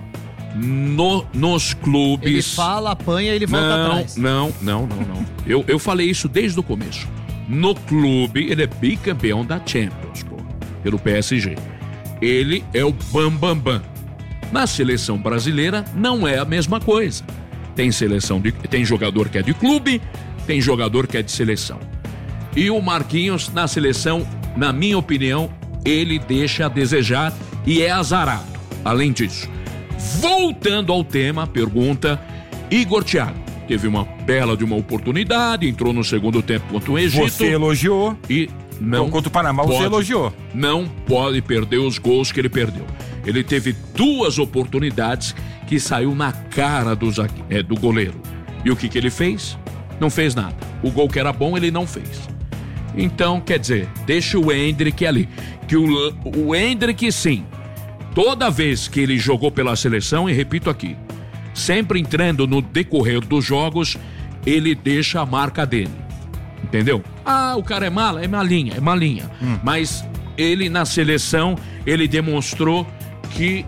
No, nos clubes. Ele fala, apanha e ele volta não, atrás. Não, não, não, não. eu, eu falei isso desde o começo. No clube, ele é bicampeão da Champions, pô, pelo P S G. Ele é o bam, bam, bam. Na seleção brasileira, não é a mesma coisa. Tem seleção de, tem jogador que é de clube, tem jogador que é de seleção. E o Marquinhos, na seleção, na minha opinião, ele deixa a desejar e é azarado. Além disso, voltando ao tema, pergunta, Igor Thiago. Teve uma bela de uma oportunidade, entrou no segundo tempo contra o Egito. Você elogiou. E não contra o Panamá, você pode, elogiou. Não pode perder os gols que ele perdeu. Ele teve duas oportunidades que saiu na cara do, zague- é, do goleiro. E o que, que ele fez? Não fez nada. O gol que era bom, ele não fez. Então, quer dizer, deixa o Endrick ali. Que o, o Endrick, sim, toda vez que ele jogou pela seleção, e repito aqui, sempre entrando no decorrer dos jogos, ele deixa a marca dele. Entendeu? Ah, o cara é mala? É malinha, é malinha. Hum. Mas ele, na seleção, ele demonstrou que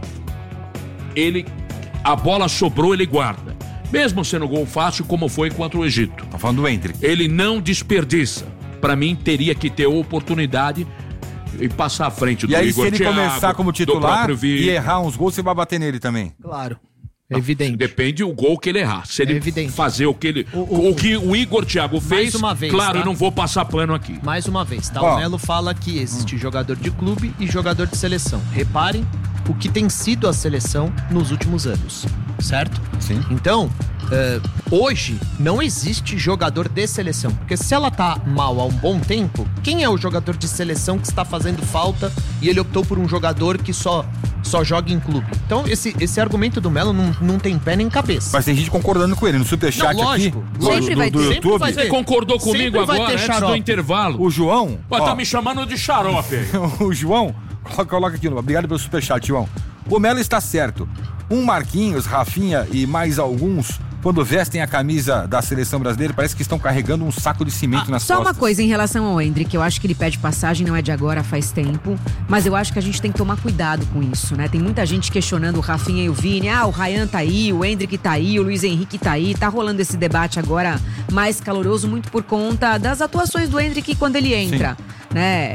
ele, a bola sobrou, ele guarda. Mesmo sendo gol fácil, como foi contra o Egito. Tá falando do Endrick. Ele não desperdiça. Pra mim, teria que ter oportunidade e passar à frente do E aí, Igor se ele Thiago, começar como do titular próprio Vi- e errar uns gols, você vai bater nele também. Claro. É evidente. Depende do gol que ele errar. Se ele evidente. fazer o que ele. O, o, o que o Igor Thiago fez, uma vez, claro, tá? eu não vou passar pano aqui. Mais uma vez, tá? Ó. O Melo fala que existe jogador de clube e jogador de seleção. Reparem o que tem sido a seleção nos últimos anos, certo? Sim. Então, eh, hoje não existe jogador de seleção, porque se ela tá mal há um bom tempo, quem é o jogador de seleção que está fazendo falta e ele optou por um jogador que só, só joga em clube? Então, esse, esse argumento do Melo não, não tem pé nem cabeça. Mas tem gente concordando com ele no superchat Não, lógico. aqui. Sempre do, vai do ter. YouTube. Sempre vai ter. Você concordou Sempre comigo vai agora, ter antes do xarope. intervalo? O João. Pô, ó, tá me chamando de xarope. o João, coloca, coloca aqui, obrigado pelo superchat, João. O Melo está certo. Um Marquinhos, Rafinha e mais alguns, quando vestem a camisa da seleção brasileira, parece que estão carregando um saco de cimento nas Só costas. uma coisa em relação ao Endrick, eu acho que ele pede passagem, não é de agora, faz tempo, mas eu acho que a gente tem que tomar cuidado com isso, né? Tem muita gente questionando o Rafinha e o Vini, ah, o Ryan tá aí, o Endrick tá aí, o Luiz Henrique tá aí, tá rolando esse debate agora mais caloroso, muito por conta das atuações do Endrick quando ele entra, né?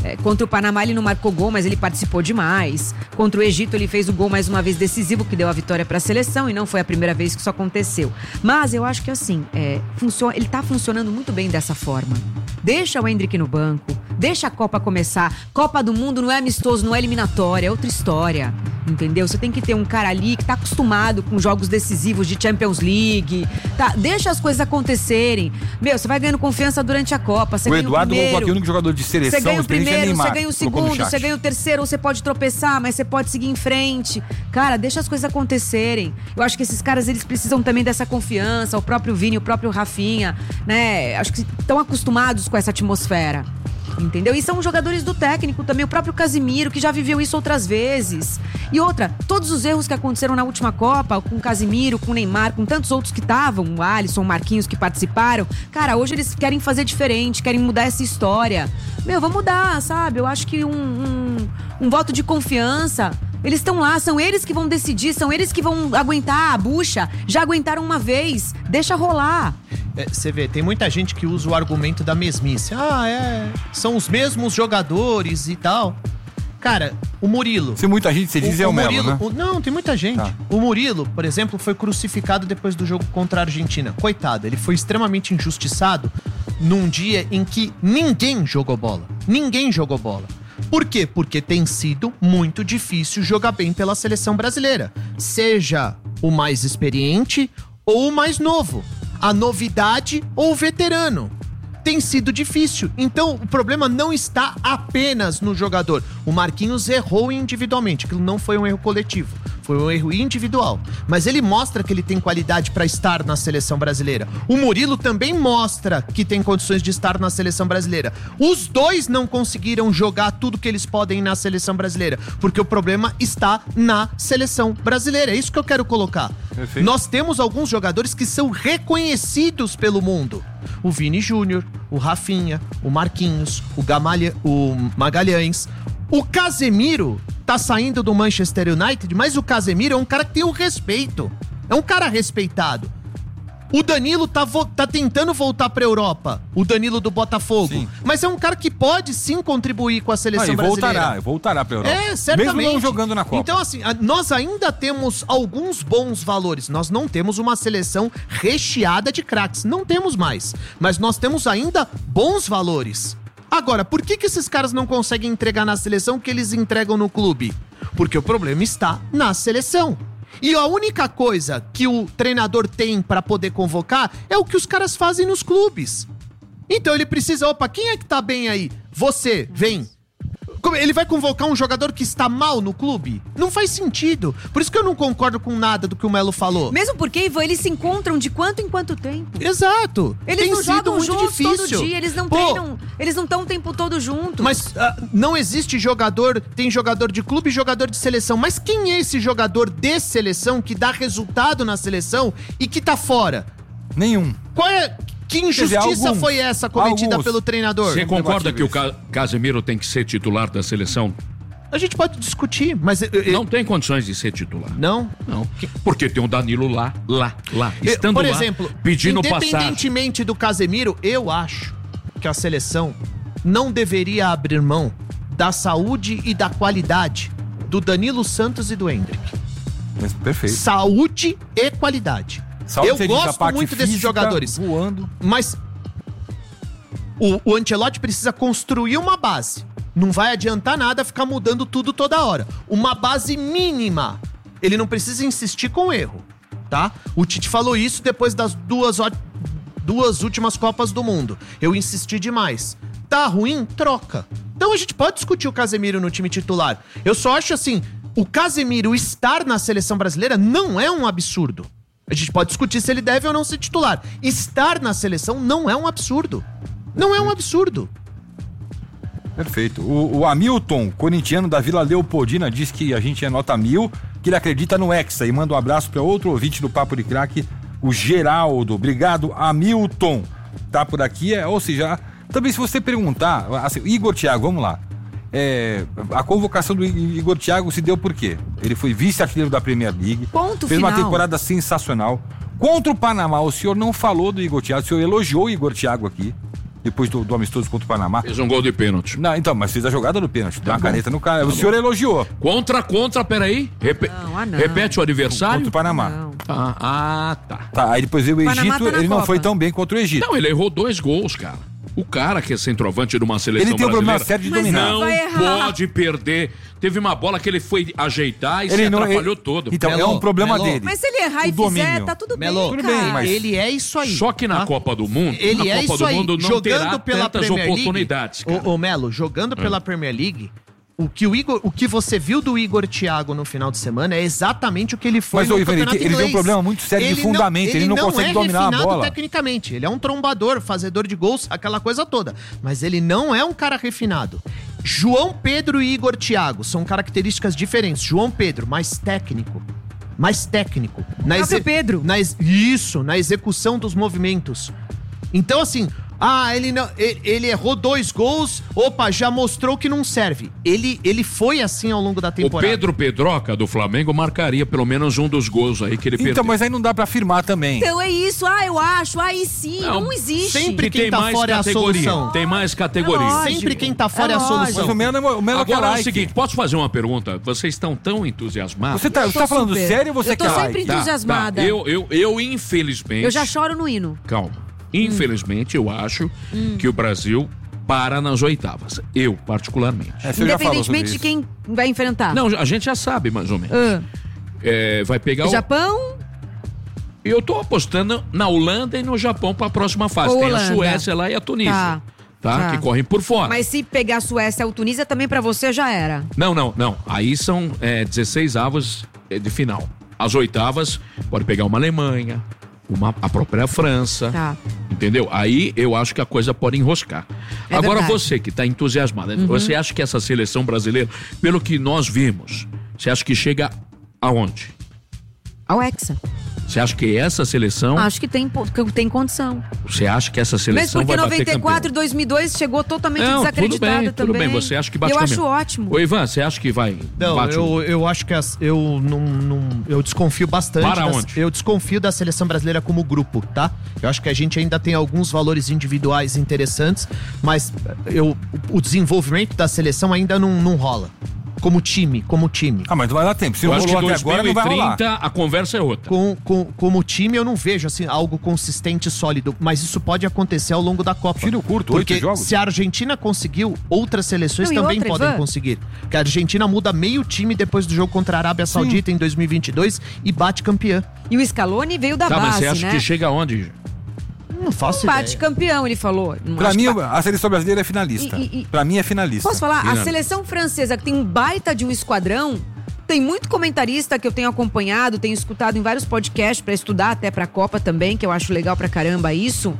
É, contra o Panamá ele não marcou gol, mas ele participou demais. Contra o Egito ele fez o gol mais uma vez decisivo, que deu a vitória para a seleção, e não foi a primeira vez que isso aconteceu. Mas eu acho que assim, é, funciona, ele tá funcionando muito bem dessa forma. Deixa o Endrick no banco, deixa a Copa começar. Copa do Mundo não é amistoso, não é eliminatória, é outra história, entendeu? Você tem que ter um cara ali que tá acostumado com jogos decisivos de Champions League, tá? Deixa as coisas acontecerem. Meu, você vai ganhando confiança durante a Copa, você o ganha Eduardo o primeiro, colocou aqui o único jogador de seleção, você ganha o primeiro, é Neymar, você ganha o segundo, você ganha o terceiro, você pode tropeçar, mas você pode seguir em frente. Cara, deixa as coisas acontecerem. Eu acho que esses caras, eles precisam também dessa confiança, o próprio Vini, o próprio Rafinha, né? Acho que estão acostumados com essa atmosfera. Entendeu? E são jogadores do técnico também, o próprio Casemiro, que já viveu isso outras vezes. E outra, todos os erros que aconteceram na última Copa, com o Casemiro, com o Neymar, com tantos outros que estavam, o Alisson, o Marquinhos, que participaram, cara, hoje eles querem fazer diferente, querem mudar essa história. Meu, vamos mudar, sabe? Eu acho que um, um, um voto de confiança. Eles estão lá, são eles que vão decidir, são eles que vão aguentar a bucha. Já aguentaram uma vez, deixa rolar. Você é, vê, tem muita gente que usa o argumento da mesmice. Ah, é, são os mesmos jogadores e tal. Cara, o Murilo... Se muita gente, você diz, o, é o, o Melo, Murilo, né? O, não, tem muita gente. Tá. O Murilo, por exemplo, foi crucificado depois do jogo contra a Argentina. Coitado, ele foi extremamente injustiçado num dia em que ninguém jogou bola. Ninguém jogou bola. Por quê? Porque tem sido muito difícil jogar bem pela seleção brasileira. Seja o mais experiente ou o mais novo. A novidade ou o veterano. Tem sido difícil. Então, o problema não está apenas no jogador. O Marquinhos errou individualmente. Aquilo não foi um erro coletivo. Foi um erro individual. Mas ele mostra que ele tem qualidade para estar na seleção brasileira. O Murilo também mostra que tem condições de estar na seleção brasileira. Os dois não conseguiram jogar tudo que eles podem na seleção brasileira. Porque o problema está na seleção brasileira. É isso que eu quero colocar. Perfeito. Nós temos alguns jogadores que são reconhecidos pelo mundo. O Vini Júnior, o Rafinha, o Marquinhos, o, Gamalha, o Magalhães. O Casemiro tá saindo do Manchester United, mas o Casemiro é um cara que tem o respeito. É um cara respeitado. O Danilo tá, vo- tá tentando voltar pra Europa. O Danilo do Botafogo. Sim. Mas é um cara que pode sim contribuir com a seleção ah, e brasileira. Voltará, voltará pra Europa. É, certamente. Mesmo não jogando na Copa. Então, assim, nós ainda temos alguns bons valores. Nós não temos uma seleção recheada de craques. Não temos mais. Mas nós temos ainda bons valores. Agora, por que que esses caras não conseguem entregar na seleção o que eles entregam no clube? Porque o problema está na seleção. E a única coisa que o treinador tem pra poder convocar é o que os caras fazem nos clubes. Então ele precisa, opa, quem é que tá bem aí? Você, vem. Ele vai convocar um jogador que está mal no clube? Não faz sentido. Por isso que eu não concordo com nada do que o Melo falou. Mesmo porque, Ivan, eles se encontram de quanto em quanto tempo. Exato. Eles Tem não sido jogam muito juntos difícil. todo dia, eles não Pô, treinam, eles não estão o tempo todo juntos. Mas uh, não existe jogador, tem jogador de clube e jogador de seleção. Mas quem é esse jogador de seleção que dá resultado na seleção e que tá fora? Nenhum. Qual é... Que injustiça dizer, alguns, foi essa cometida alguns. pelo treinador? Você concorda que o Ca- Casemiro tem que ser titular da seleção? A gente pode discutir, mas... Eu, não tem condições de ser titular. Não? Não. Porque tem o Danilo lá, lá, lá, estando Por lá, exemplo, pedindo passagem. Independentemente do Casemiro, eu acho que a seleção não deveria abrir mão da saúde e da qualidade do Danilo Santos e do Endrick. Perfeito. Saúde e qualidade. Saúde, eu gosto muito desses jogadores. Voando. Mas o, o Ancelotti precisa construir uma base. Não vai adiantar nada ficar mudando tudo toda hora. Uma base mínima. Ele não precisa insistir com erro, tá? O Tite falou isso depois das duas, duas últimas Copas do Mundo. Eu insisti demais. Tá ruim? Troca. Então a gente pode discutir o Casemiro no time titular. Eu só acho assim, o Casemiro estar na seleção brasileira não é um absurdo. A gente pode discutir se ele deve ou não ser titular. Estar na seleção não é um absurdo. Não é um absurdo. Perfeito. O, o Hamilton, corintiano da Vila Leopoldina, diz que a gente é nota mil, que ele acredita no Hexa e manda um abraço para outro ouvinte do Papo de Craque, o Geraldo. Obrigado, Hamilton. Tá por aqui, é, ou seja, também se você perguntar, assim, Igor Thiago, vamos lá. É, a convocação do Igor Thiago se deu por quê? Ele foi vice-artilheiro da Premier League. Ponto fez final. Uma temporada sensacional. Contra o Panamá, o senhor não falou do Igor Thiago, o senhor elogiou o Igor Thiago aqui. depois do, do amistoso contra o Panamá. Fez um gol de pênalti. Não, então, mas fez a jogada do pênalti. Deu Tá uma bom. caneta no cara. O Tá senhor bom. elogiou. Contra, contra, peraí. Repe... Não, ah, não. Repete o adversário. Contra o Panamá. Não. Ah, ah, tá. Tá, aí depois veio o Panamá Egito, tá na ele não Copa. foi tão bem contra o Egito. Não, ele errou dois gols, cara. O cara que é centroavante de uma seleção Ele tem um problema brasileira sério de Mas dominar. ele não vai errar. pode perder. Teve uma bola que ele foi ajeitar e Ele se não- atrapalhou ele- todo. Então, é Melo, um problema Melo. dele. Mas se ele errar O e fizer, domínio. tá tudo Melo, bem, Tudo bem, cara. mas- ele é isso aí. Só que na tá? Copa do Mundo, Ele na é Copa isso do aí. Mundo não Jogando terá pela tantas Premier oportunidades, League, cara. ô, ô, Melo, jogando pela Premier League, o que, o, Igor, o que você viu do Igor Thiago no final de semana é exatamente o que ele foi Mas, no ô, Ivan, ele Campeonato tem- ele tem um Inglês. problema muito sério de fundamento, ele não consegue é dominar a refinado bola. tecnicamente, ele é um trombador, fazedor de gols, aquela coisa toda. Mas ele não é um cara refinado. João Pedro e Igor Thiago são características diferentes. João Pedro, mais técnico. Mais técnico. Na Próprio Pedro. Na ex- Isso, na execução dos movimentos. Então, assim, ah, ele, não, ele, ele errou dois gols, opa, já mostrou que não serve. Ele, ele foi assim ao longo da O temporada. Pedro Pedroca do Flamengo marcaria pelo menos um dos gols aí que ele Então, perdeu. mas aí não dá pra afirmar também. Então é isso, ah, eu acho, aí sim, não, Não, existe. sempre E quem tem tá mais fora é a categoria. solução. Tem mais categoria. É lógico. Sempre quem tá fora É é, a lógico. Mas solução. o Melo, o Melo quer Agora é o like. seguinte, posso fazer uma pergunta? Vocês estão tão entusiasmados? Você tá, Eu você tô tá falando super. sério ou você Eu tô quer sempre like? Tá, entusiasmada. tá. Eu, eu, eu, infelizmente... Eu já choro no hino. Calma. Infelizmente, eu acho que o Brasil para nas oitavas. Eu, particularmente. É, você já falou sobre Independentemente de isso. quem vai enfrentar. Não, a gente já sabe, mais ou menos. Ah, É, vai pegar o... Japão, Eu tô apostando na Holanda e no Japão para a próxima fase. Ou Tem Holanda. a Suécia lá e a Tunísia. Tá. Tá? Tá. Que correm por fora. mas se pegar a Suécia ou Tunísia, também pra você já era. Não, não, não. Aí são é, dezesseis avos é, de final. As oitavas, pode pegar uma Alemanha, uma, a própria França. Tá. Entendeu? Aí eu acho que a coisa pode enroscar. É Agora verdade. você que está entusiasmada, Uhum. você acha que essa seleção brasileira, pelo que nós vimos, você acha que chega aonde? Ao Hexa. Você acha que essa seleção, Acho que tem, po- que tem condição. você acha que essa Mesmo seleção porque vai bater noventa e quatro e campeão? dois mil e dois chegou totalmente Não, tudo desacreditada bem, também. tudo bem. Você acha que bate Eu acho campeão? ótimo. Ô Ivan, você acha que vai Não, bate o- eu, eu acho que as- eu não, não- eu desconfio bastante. Para das- onde? Eu desconfio da seleção brasileira como grupo, tá? Eu acho que a gente ainda tem alguns valores individuais interessantes, mas eu, o desenvolvimento da seleção ainda não, não rola. Como time, como time. Ah, mas não vai dar tempo. Se Eu não acho que rolou até agora, não vai rolar. dois mil e trinta a conversa é outra. Com, com, como time, eu não vejo assim algo consistente e sólido, mas isso pode acontecer ao longo da Copa. Tiro curto, Porque oito jogos. se a Argentina conseguiu, outras seleções Não, e também outra, podem Ivan? conseguir. Porque a Argentina muda meio time depois do jogo contra a Arábia Saudita em dois mil e vinte e dois e bate campeã. E o Scaloni veio da Tá, mas base, você acha né? que chega aonde? Não faço Bate ideia. campeão, ele falou. Não Pra acho mim, que vai- a seleção brasileira é finalista. E- e- e- Pra mim é finalista. Posso falar? A Finalista. seleção francesa, que tem um baita de um esquadrão, tem muito comentarista que eu tenho acompanhado, tenho escutado em vários podcasts pra estudar até pra Copa também, que eu acho legal pra caramba isso,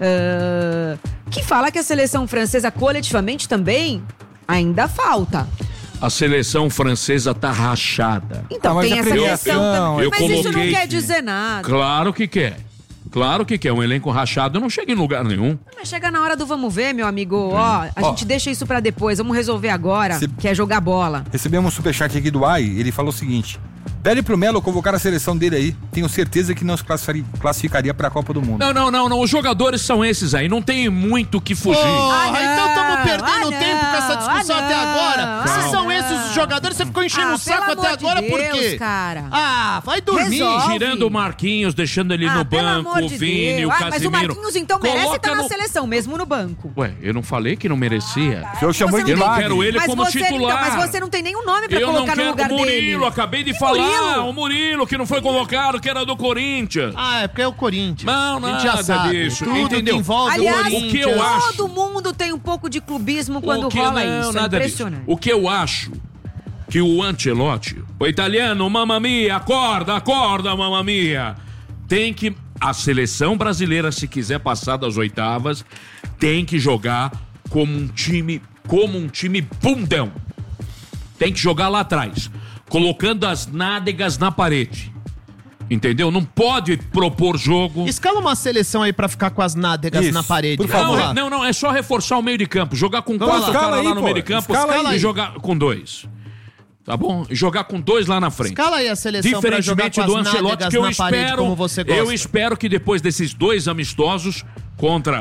ah, que fala que a seleção francesa coletivamente também ainda falta. A seleção francesa tá rachada. Então Ah, mas tem a essa premiação, questão também. eu Mas isso não coloquei quer que- dizer nada. Claro que quer. Claro que quer. Um elenco rachado não chega em lugar nenhum. Mas chega na hora do vamos ver, meu amigo. Ó, a Ó. gente deixa isso pra depois. Vamos resolver agora, Se- que é jogar bola. Recebemos um superchat aqui do Ai, ele falou o seguinte: pede pro Melo convocar a seleção dele aí. Tenho certeza que não se classificaria, classificaria pra Copa do Mundo. Não, não, não, não. Os jogadores são esses aí. Não tem muito o que fugir. Porra, não, então estamos perdendo ah, não, tempo com essa discussão ah, até não, agora. Se ah, são não. esses os jogadores, você ficou enchendo Ah, o saco pelo até amor de agora por Deus, quê? cara. Ah, vai dormir. Resolve. Tirando o Marquinhos, deixando ele Ah, no pelo banco, amor o de Vini, Deus. o Ah, mas o Casimiro. Marquinhos então merece Coloca estar na no- seleção, mesmo no banco. Ué, eu não falei que não merecia. O senhor chamou Você de Eu não milagre. quero ele mas como você, titular. Então, mas você não tem nenhum nome pra Eu não colocar no quero lugar o Murilo, dele. acabei de E falar. Murilo? O Murilo, que não foi convocado, que era do Corinthians. Ah, é porque é o Corinthians. Não, A gente já nada sabe. disso, Tudo entendeu? que envolve Aliás, o Corinthians. o que eu acho- todo mundo tem um pouco de clubismo quando O que- rola não, isso. É nada disso. impressionante. O que eu acho que o Ancelotti, o italiano, mamma mia, acorda, acorda, mamma mia, tem que... A seleção brasileira, se quiser passar das oitavas, tem que jogar como um time, como um time bundão. Tem que jogar lá atrás, colocando as nádegas na parede. Entendeu? Não pode propor jogo. Escala uma seleção aí pra ficar com as nádegas Isso, na parede. por Vamos favor. lá. Não, não, não, é só reforçar o meio de campo. Jogar com Vamos quatro lá. caras Escala lá aí, no pô. meio de campo Escala e aí. jogar com dois. Tá bom? E jogar com dois lá na frente. Escala aí a seleção pra jogar Diferentemente com do as Ancelotti, nádegas que eu na parede, espero, como você gosta. eu espero que depois desses dois amistosos contra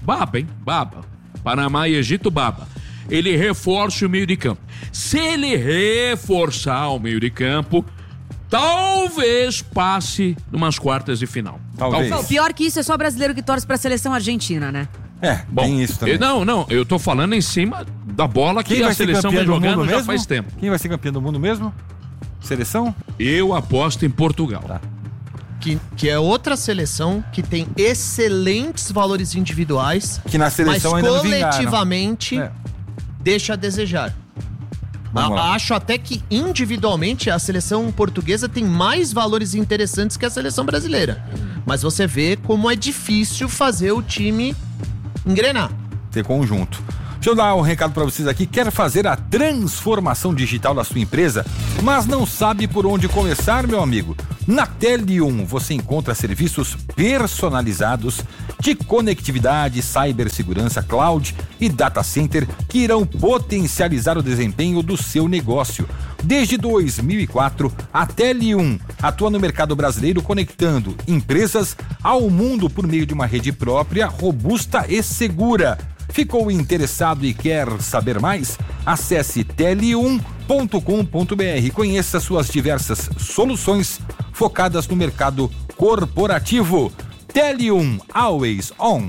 baba, hein? Baba. Panamá e Egito, baba. Ele reforça o meio de campo. Se ele reforçar o meio de campo, talvez passe numas quartas de final. Talvez. Não, pior que isso, é só brasileiro que torce pra seleção argentina, né? É, bom, tem isso também. Eu, não, não, eu tô falando em cima da bola que Quem a seleção vem jogando já mesmo? faz tempo. Quem vai ser campeão do mundo mesmo? Seleção? Eu aposto em Portugal. Tá. Que, que é outra seleção que tem excelentes valores individuais, que na seleção mas ainda não coletivamente é. deixa a desejar. A, acho até que individualmente a seleção portuguesa tem mais valores interessantes que a seleção brasileira. Mas você vê como é difícil fazer o time engrenar. Ter conjunto. Deixa eu dar um recado para vocês aqui. Quer fazer a transformação digital da sua empresa, mas não sabe por onde começar, meu amigo? Na Tele um você encontra serviços personalizados de conectividade, cibersegurança, cloud e data center que irão potencializar o desempenho do seu negócio. Desde dois mil e quatro, a Tele um atua no mercado brasileiro conectando empresas ao mundo por meio de uma rede própria, robusta e segura. Ficou interessado e quer saber mais? Acesse tele um ponto com ponto b r e conheça suas diversas soluções focadas no mercado corporativo. Tele um, always on.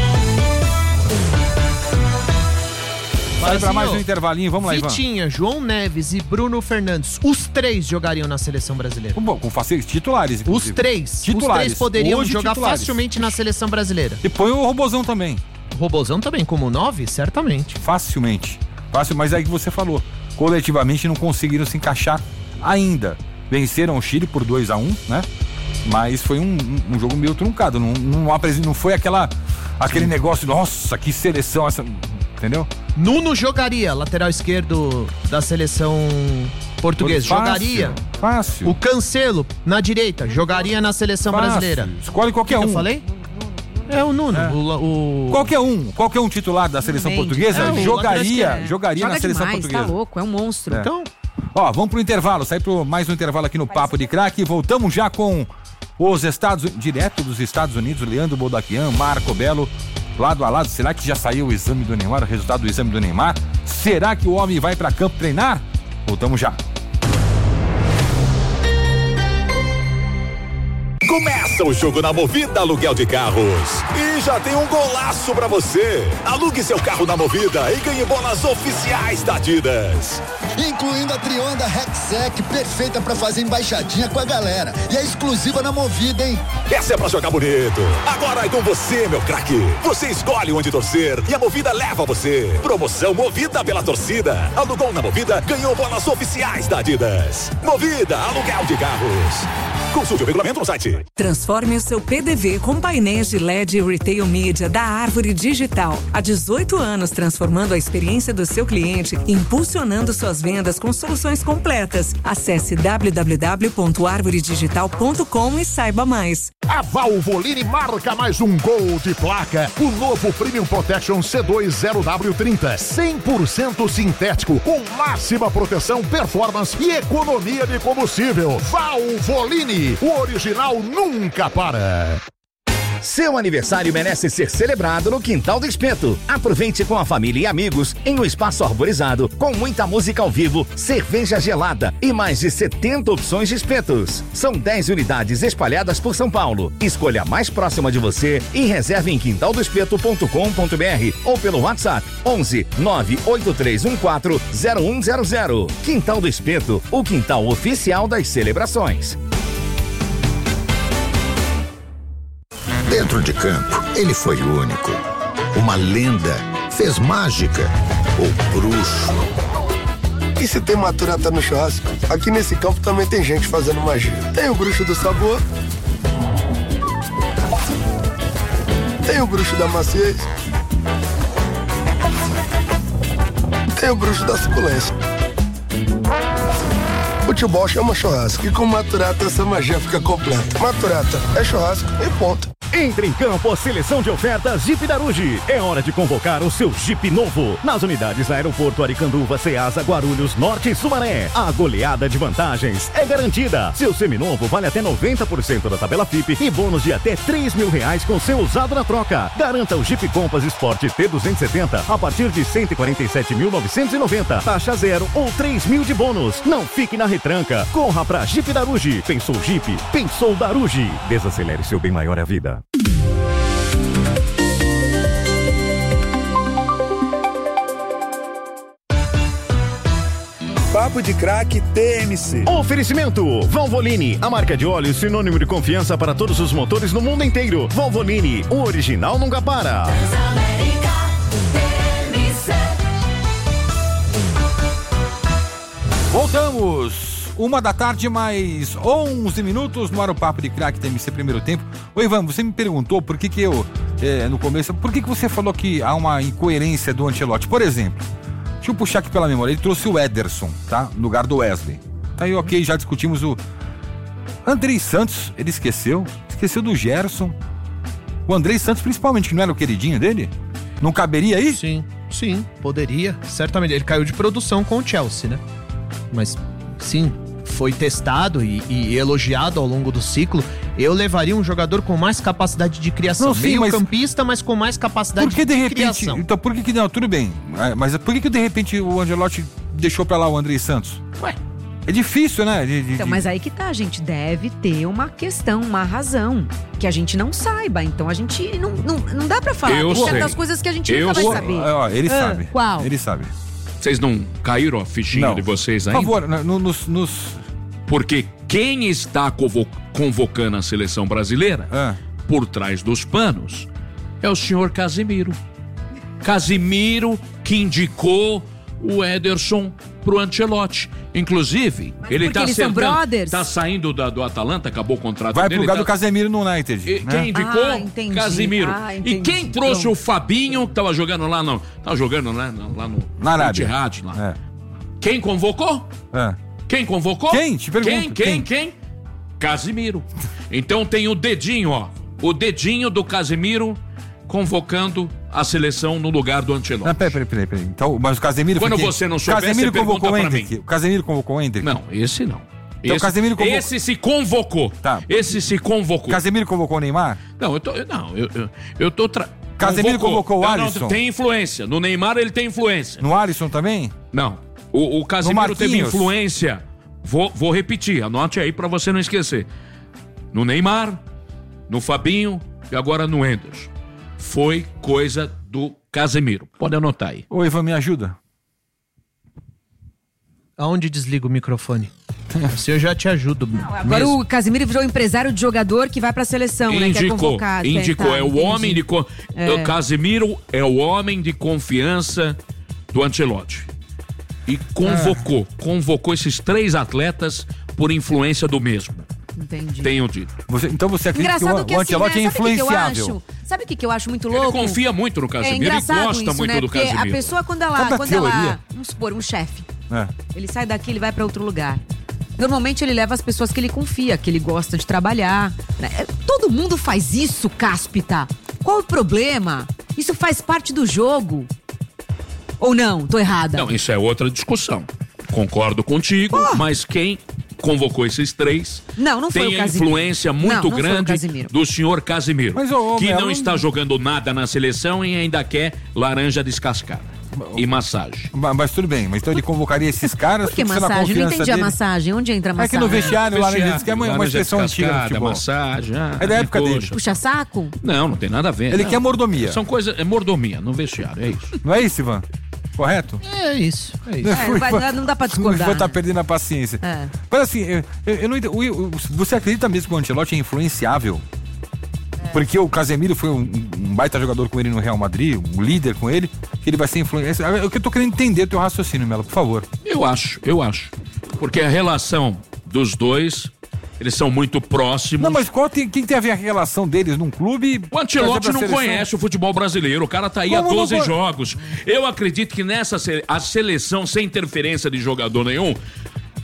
Vai para mais um intervalinho, vamos lá, Ivan. Vitinha, João Neves e Bruno Fernandes, os três jogariam na seleção brasileira. Bom, com facilidade, titulares, inclusive. Os três. Titulares. Os três poderiam Hoje, jogar titulares. facilmente na seleção brasileira. E põe o Robozão também. Robozão também, como nove? Certamente. Facilmente. Fácil, mas é aí que você falou. Coletivamente não conseguiram se encaixar ainda. Venceram o Chile por dois a um, né? Mas foi um, um, um jogo meio truncado. Não, não, não foi aquela, aquele negócio, nossa, que seleção essa. Entendeu? Nuno jogaria, lateral esquerdo da seleção portuguesa. Fácil, jogaria. Fácil. O Cancelo, na direita, jogaria na seleção Fácil. brasileira. Escolhe qualquer que um. Que eu falei? É o Nuno. É. O, o... Qualquer um, qualquer um titular da seleção Mendes. portuguesa É, jogaria, é. jogaria Joga na seleção demais, portuguesa. Tá louco, é um monstro. É. Então, ó, vamos pro intervalo, sai pro mais um intervalo aqui no Papo de Craque. Voltamos já com os Estados direto dos Estados Unidos, Leandro Bodaquian, Marco Belo, lado a lado. Será que já saiu o exame do Neymar, o resultado do exame do Neymar? Será que o homem vai pra campo treinar? Voltamos já. Começa o jogo na Movida Aluguel de Carros. E já tem um golaço pra você. Alugue seu carro na Movida e ganhe bolas oficiais da Adidas. Incluindo a Trionda Rexec, perfeita pra fazer embaixadinha com a galera. E é exclusiva na Movida, hein? Essa é pra jogar bonito. Agora é com você, meu craque. Você escolhe onde torcer e a Movida leva você. Promoção Movida pela torcida. Alugou na Movida, ganhou bolas oficiais da Adidas. Movida Aluguel de Carros. Consulte o regulamento no site. Transforme o seu P D V com painéis de L E D e Retail Media da Árvore Digital. Há dezoito anos transformando a experiência do seu cliente e impulsionando suas vendas com soluções completas. Acesse w w w ponto arvore digital ponto com e saiba mais. A Valvoline marca mais um gol de placa. O novo Premium Protection C dois zero W trinta. cem por cento sintético, com máxima proteção, performance e economia de combustível. Valvoline, o original nunca para. Seu aniversário merece ser celebrado no Quintal do Espeto. Aproveite com a família e amigos em um espaço arborizado, com muita música ao vivo, cerveja gelada e mais de setenta opções de espetos. São dez unidades espalhadas por São Paulo. Escolha a mais próxima de você e reserve em quintal do espeto ponto com ponto b r ou pelo WhatsApp onze nove oito três um quatro zero um zero zero. Quintal do Espeto, o quintal oficial das celebrações. Dentro de campo, ele foi único. Uma lenda, fez mágica, o bruxo. E se tem maturata no churrasco, aqui nesse campo também tem gente fazendo magia. Tem o bruxo do sabor, tem o bruxo da maciez, tem o bruxo da suculência. Futebol chama churrasco e com maturata essa magia fica completa. Maturata é churrasco e ponto. Entre em campo a seleção de ofertas Jeep Darugi. É hora de convocar o seu Jeep novo. Nas unidades Aeroporto Aricanduva, Ceasa, Guarulhos, Norte e Sumaré. A goleada de vantagens é garantida. Seu seminovo vale até noventa por cento da tabela F I P e bônus de até três mil reais com seu usado na troca. Garanta o Jeep Compass Sport T duzentos e setenta a partir de cento e quarenta e sete mil novecentos e noventa. Taxa zero ou três mil de bônus. Não fique na retranca. Corra pra Jeep Darugi. Pensou Jeep? Pensou Darugi. Desacelere seu bem maior é a vida. Papo de Craque T M C. Oferecimento Valvoline, a marca de óleo sinônimo de confiança para todos os motores no mundo inteiro. Valvoline, o original nunca para. Voltamos! Uma da tarde, mais onze minutos no ar o Papo de Craque T M C primeiro tempo. Ô Ivan, você me perguntou por que que eu, é, no começo, por que que você falou que há uma incoerência do Ancelotti? Por exemplo, deixa eu puxar aqui pela memória, ele trouxe o Ederson, tá? No lugar do Wesley. Tá aí, ok, já discutimos o Andrei Santos, ele esqueceu, esqueceu do Gerson. O Andrei Santos, principalmente, que não era o queridinho dele? Não caberia aí? Sim, sim, poderia, certamente. Ele caiu de produção com o Chelsea, né? Mas, sim, foi testado e, e elogiado ao longo do ciclo. Eu levaria um jogador com mais capacidade de criação. Não, sim, meio mas... campista, mas com mais capacidade por que de, de repente, criação. Então, por que que não? Tudo bem, mas por que que de repente o Ancelotti deixou pra lá o Andrei Santos? Ué. É difícil, né? De, de, então, mas aí que tá, a gente deve ter uma questão, uma razão, que a gente não saiba. Então a gente não, não, não dá pra falar. Eu Tem sei. certas coisas que a gente Eu nunca vai sei. saber. Ó, ele Ah, sabe. Qual? Ele sabe. Vocês não caíram a fichinha Não. de vocês Por ainda? favor, no- nos... nos... Porque quem está convo- convocando a seleção brasileira, Ah. por trás dos panos, é o senhor Casimiro. Casimiro que indicou o Ederson pro Ancelotti. Inclusive, ele porque tá eles são acertando, brothers? tá saindo da- do Atalanta, acabou o contrato Vai dele. pro lugar tá- do Casemiro no United. E né? quem indicou? Ah, entendi. Casimiro. Ah, e entendi. quem trouxe Pronto. o Fabinho, que tava jogando lá, não. Tava jogando né, lá no Na Arábia. Etihad, lá. É. Quem convocou? É. Quem convocou? Quem? Te pergunto, Quem, quem, quem? quem? Casimiro. Então tem o dedinho, ó. O dedinho do Casimiro convocando a seleção no lugar do Ancelotti. Não, peraí, peraí, peraí, peraí. Então, mas o Casemiro Quando foi quem? você não souber, Casemiro você convocou o pergunta pra Hendrick. O Casemiro convocou o Hendrick. Não, esse não. Então, esse, o Casemiro convocou... esse se convocou. Tá. Esse se convocou. Casemiro convocou o Neymar? Não, eu tô. eu- Não, eu, eu, eu tô. Tra... Casemiro convocou o Não, não, Alisson? tem influência. No Neymar ele tem influência. No Alisson também? Não. O, o Casemiro No teve Marquinhos? influência. Vou, vou repetir, anote aí pra você não esquecer. No Neymar, no Fabinho e agora no Henders. Foi coisa do Casemiro. Pode anotar aí. Ô, Ivan, me ajuda. Aonde desliga o microfone? Se eu já te ajudo. Agora mesmo. o Casimiro virou empresário de jogador que vai pra seleção, né? Que é Indicou, convocado. indicou. Tá, é o entendi. homem de... co- É. O Casemiro é o homem de confiança do Ancelotti. E convocou, Ah. convocou esses três atletas por influência do mesmo. Entendi. Tenho dito. Você, então você acredita que o, Engraçado que o assim, Ancelotti né? é Sabe o que que eu influenciável? acho? Sabe o que que eu acho muito Ele louco? confia muito no Casemiro, É ele engraçado gosta isso, muito né? do Porque Casemiro. a pessoa, quando ela, Cada quando teoria. ela, vamos supor, um chefe, É. ele sai daqui, ele vai pra outro lugar. Normalmente ele leva as pessoas que ele confia, que ele gosta de trabalhar. Né? Todo mundo faz isso, cáspita. Qual o problema? Isso faz parte do jogo. Ou não? Tô errada. Não, isso é outra discussão. Concordo contigo, mas quem convocou esses três Não, não foi tem o a Casimiro. influência muito Não, não foi o grande Casimiro. do senhor Casimiro, Mas, ô, ô, que Melo, não está jogando nada na seleção e ainda quer laranja descascada e massagem. Mas, mas tudo bem, mas então ele convocaria esses caras Por que fixando a massagem? Não confiança entendi a dele. massagem. Onde entra a É massagem? que no vestiário, lá Vestiário, diz que é uma, uma laranja expressão antiga no descascada, futebol. massagem. ah, É da época poxa. dele. Puxa saco? Não, não tem nada a ver. Ele não. quer mordomia. São coisas, é mordomia no vestiário, é isso. Não é isso, Ivan? Correto? É isso, é isso. É, não, vai- não dá pra discordar. Vou estar perdendo a paciência. É. Mas assim, eu, eu- eu não entendo. o- o- Você acredita mesmo que o Ancelotti é influenciável? Porque o Casemiro foi um, um baita jogador com ele no Real Madrid, um líder com ele, que ele vai ser influenciável. É o que eu tô querendo entender o teu raciocínio, Melo, por favor. Eu acho, eu acho. Porque a relação dos dois, eles são muito próximos. Não, mas qual tem, quem tem a ver a relação deles num clube? O Ancelotti trazer pra não seleção? conhece o futebol brasileiro. O cara tá aí Como há não doze conhe- jogos. Eu acredito que nessa se- a seleção, sem interferência de jogador nenhum,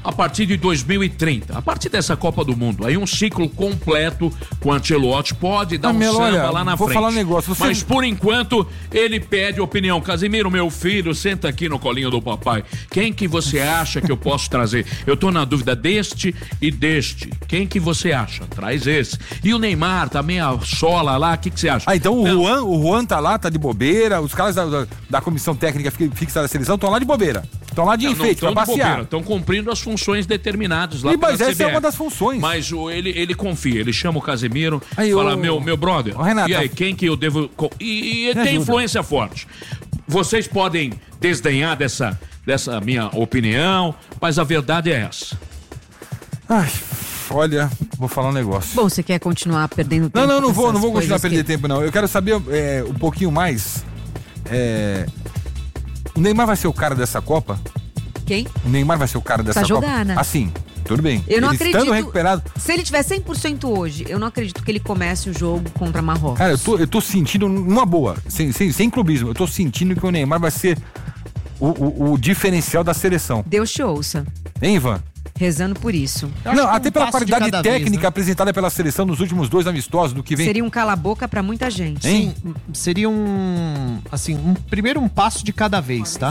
a partir de dois mil e trinta, a partir dessa Copa do Mundo. Aí um ciclo completo com o Ancelotti pode dar ah, um Melo, samba olha, lá na vou frente. Falar um negócio. Você... Mas por enquanto ele pede opinião. Casimiro, meu filho, senta aqui no colinho do papai. Quem que você acha que eu posso trazer? Eu tô na dúvida deste e deste. Quem que você acha? Traz esse. E o Neymar também, a sola lá, o que que você acha? Ah, então o Juan, o Juan tá lá, tá de bobeira. Os caras da, da, da comissão técnica fixa da seleção estão lá de bobeira. Estão lá de não, enfeite, não, pra passear. Estão cumprindo as funções determinadas lá. E, mas essa é uma das funções. Mas o, ele, ele confia, ele chama o Casemiro, aí, fala, o... meu, meu brother, o Renato, e aí, quem que eu devo... E, e tem ajuda. Influência forte. Vocês podem desdenhar dessa, dessa minha opinião, mas a verdade é essa. Ai, olha, vou falar um negócio. Bom, você quer continuar perdendo tempo? Não, não, não vou, não vou continuar perdendo que... tempo, não. Eu quero saber é, um pouquinho mais... É... O Neymar vai ser o cara dessa Copa? Quem? O Neymar vai ser o cara dessa Pra Copa? jogar, né? Assim, tudo bem. Eu não ele acredito. Estando recuperado... Se ele tiver cem por cento hoje, eu não acredito que ele comece o jogo contra Marrocos. Cara, eu tô, eu tô sentindo, uma boa, sem, sem, sem clubismo, eu tô sentindo que o Neymar vai ser o, o, o diferencial da seleção. Deus te ouça. Hein, Ivan? Rezando por isso. Não, até um pela qualidade técnica vez, né? apresentada pela seleção nos últimos dois amistosos do que vem. Seria um cala-boca pra muita gente. Hein? Sim, seria um, assim, um, primeiro um passo de cada vez, tá?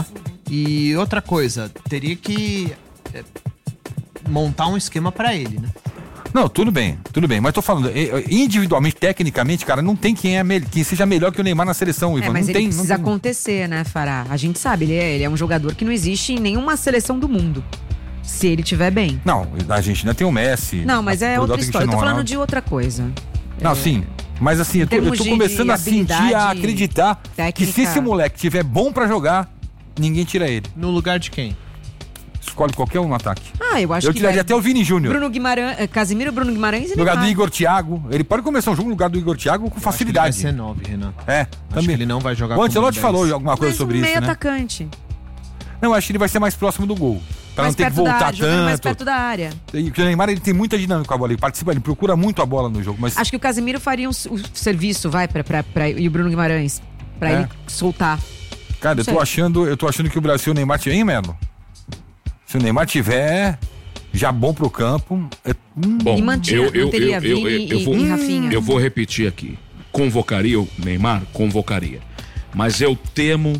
E outra coisa, teria que é, montar um esquema pra ele, né? Não, tudo bem, tudo bem, mas tô falando, individualmente, tecnicamente, cara, não tem quem, é me... quem seja melhor que o Neymar na seleção, Ivan. É, mas não ele tem, precisa não tem... acontecer, né, Fará? A gente sabe, ele é, ele é um jogador que não existe em nenhuma seleção do mundo. Se ele estiver bem. Não, a Argentina tem o Messi. Não, mas é outra história. Eu tô falando Ronaldo. de outra coisa. Não, é... sim. Mas assim, eu tô, eu tô de, começando de a sentir, a acreditar técnica... que se esse moleque tiver bom pra jogar, ninguém tira ele. No lugar de quem? Escolhe qualquer um no ataque. Ah, eu acho eu que. Eu tiraria até o Vini Júnior. Bruno Guimarães, Casimiro, Bruno Guimarães e no lugar Neymar. do Igor Thiago. Ele pode começar um jogo no lugar do Igor Thiago com facilidade. Acho que ele vai ser nove, Renato. É, acho também. que ele não vai jogar o Ancelotti falou alguma coisa Mas sobre um isso, meio né? atacante. Não, acho que ele vai ser mais próximo do gol. Pra mais não ter que voltar área, tanto. mais perto da área. E o Neymar, ele tem muita dinâmica com a bola. Ele participa, ele procura muito a bola no jogo. Mas... Acho que o Casemiro faria um, um serviço, vai, pra, pra, pra, e o Bruno Guimarães. Pra é. ele soltar. Cara, eu tô, achando, eu tô achando que o Brasil, o Neymar tiver, hein, Melo? Se o Neymar tiver já bom pro campo... É... Bom, e mantinha, eu, eu, manteria eu, Vini eu, eu, eu e, vou, e Rafinha. Eu vou repetir aqui. Convocaria o Neymar? Convocaria. Mas eu temo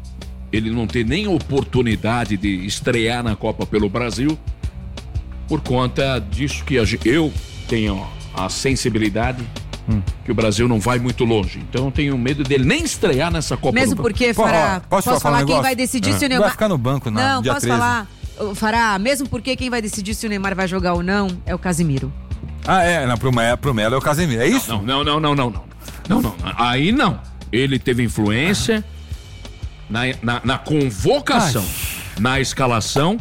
ele não ter nem oportunidade de estrear na Copa pelo Brasil por conta disso que eu tenho a sensibilidade hum. que o Brasil não vai muito longe. Então eu tenho medo dele nem estrear nessa Copa. Mesmo porque, Fará, posso, posso falar, falar quem vai decidir é. se o Neymar... Vai ficar no banco, não. Não, dia posso treze. falar, Fará, mesmo porque quem vai decidir se o Neymar vai jogar ou não é o Casimiro. Ah, é, não, pro, pro Melo é o Casemiro, é isso? Não, não, não, não, não, não. Não, não, aí não. Ele teve influência na, na, na convocação, Ai. na escalação.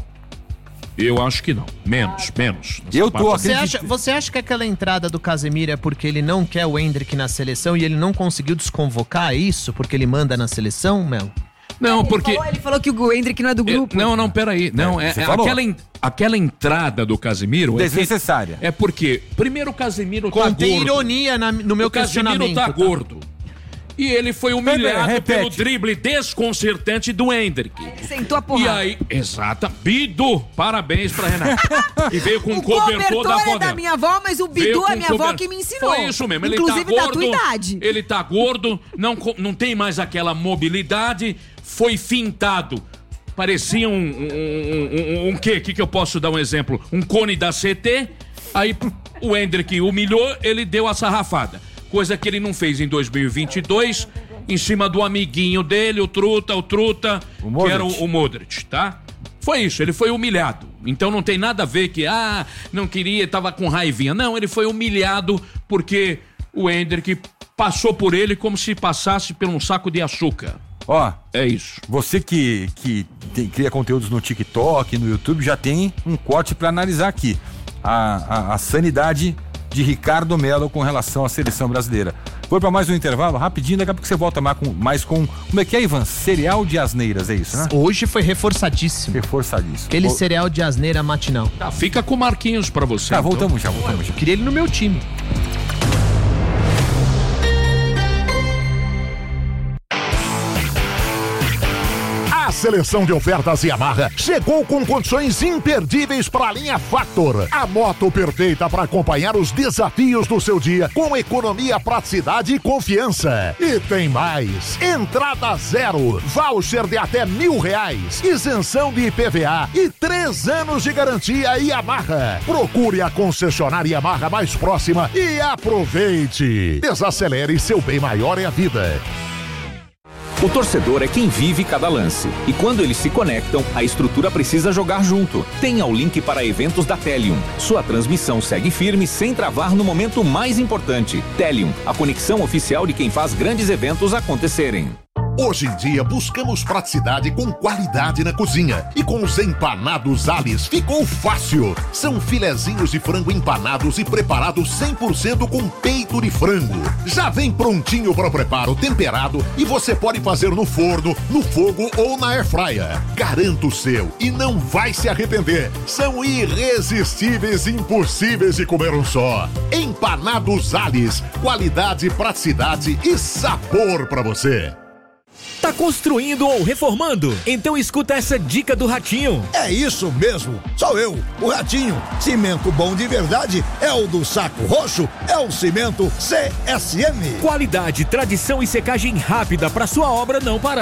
Eu acho que não. Menos, menos. Eu tô você acha, você acha que aquela entrada do Casemiro é porque ele não quer o Endrick na seleção e ele não conseguiu desconvocar isso? Porque ele manda na seleção, Melo? Não, ele porque... Falou, ele falou que o Endrick não é do grupo. Eu, não, não, peraí. Não, é, é aquela, aquela entrada do Casemiro... Desnecessária. É, que, é porque, primeiro o Casemiro tá gordo. Contém ironia na, no meu o questionamento. O Casemiro tá, tá gordo. E ele foi humilhado Repete. pelo drible desconcertante do Endrick. Ele sentou a porrada. E aí, exata, Bidu, parabéns pra Renata. E veio com o cobertor da avó é da minha avó, mas o Bidu é minha cober... avó que me ensinou. Foi isso mesmo, ele Inclusive tá gordo, da tua idade. Ele tá gordo, não, não tem mais aquela mobilidade, foi fintado. Parecia um, um, um, um, um quê? O que, que eu posso dar um exemplo? Um cone da C T, aí o Endrick humilhou, ele deu a sarrafada. Coisa que ele não fez em dois mil e vinte e dois, em cima do amiguinho dele, o Truta, o Truta, o que era o, o Modric, tá? Foi isso, ele foi humilhado. Então não tem nada a ver que, ah, não queria, tava com raivinha. Não, ele foi humilhado porque o Endrick passou por ele como se passasse por um saco de açúcar. Ó, é isso. Você que, que tem, cria conteúdos no TikTok, no YouTube, já tem um corte pra analisar aqui. A, a, a sanidade de Ricardo Melo com relação à seleção brasileira. Foi para mais um intervalo, rapidinho, daqui a pouco você volta mais com, mais com... Como é que é, Ivan? Cereal de asneiras, é isso, né? Hoje foi reforçadíssimo. Reforçadíssimo. Aquele o... cereal de asneira matinal. Tá, fica com o Marquinhos pra você. Tá, então. voltamos já, voltamos já. Eu queria ele no meu time. A seleção de ofertas Yamaha chegou com condições imperdíveis para a linha Factor. A moto perfeita para acompanhar os desafios do seu dia com economia, praticidade e confiança. E tem mais. Entrada zero, voucher de até mil reais, isenção de I P V A e três anos de garantia Yamaha. Procure a concessionária Yamaha mais próxima e aproveite. Desacelere, seu bem maior é a vida. O torcedor é quem vive cada lance. E quando eles se conectam, a estrutura precisa jogar junto. Tenha o link para eventos da Telium. Sua transmissão segue firme sem travar no momento mais importante. Telium, a conexão oficial de quem faz grandes eventos acontecerem. Hoje em dia buscamos praticidade com qualidade na cozinha. E com os empanados Alice ficou fácil. São filezinhos de frango empanados e preparados cem por cento com peito de frango. Já vem prontinho para o preparo, temperado, e você pode fazer no forno, no fogo ou na airfryer. Garanto o seu e não vai se arrepender. São irresistíveis e impossíveis de comer um só. Empanados Alice, qualidade, praticidade e sabor para você. Tá construindo ou reformando? Então escuta essa dica do Ratinho. É isso mesmo, sou eu, o Ratinho. Cimento bom de verdade é o do Saco Roxo, é o Cimento C S M. Qualidade, tradição e secagem rápida para sua obra não parar.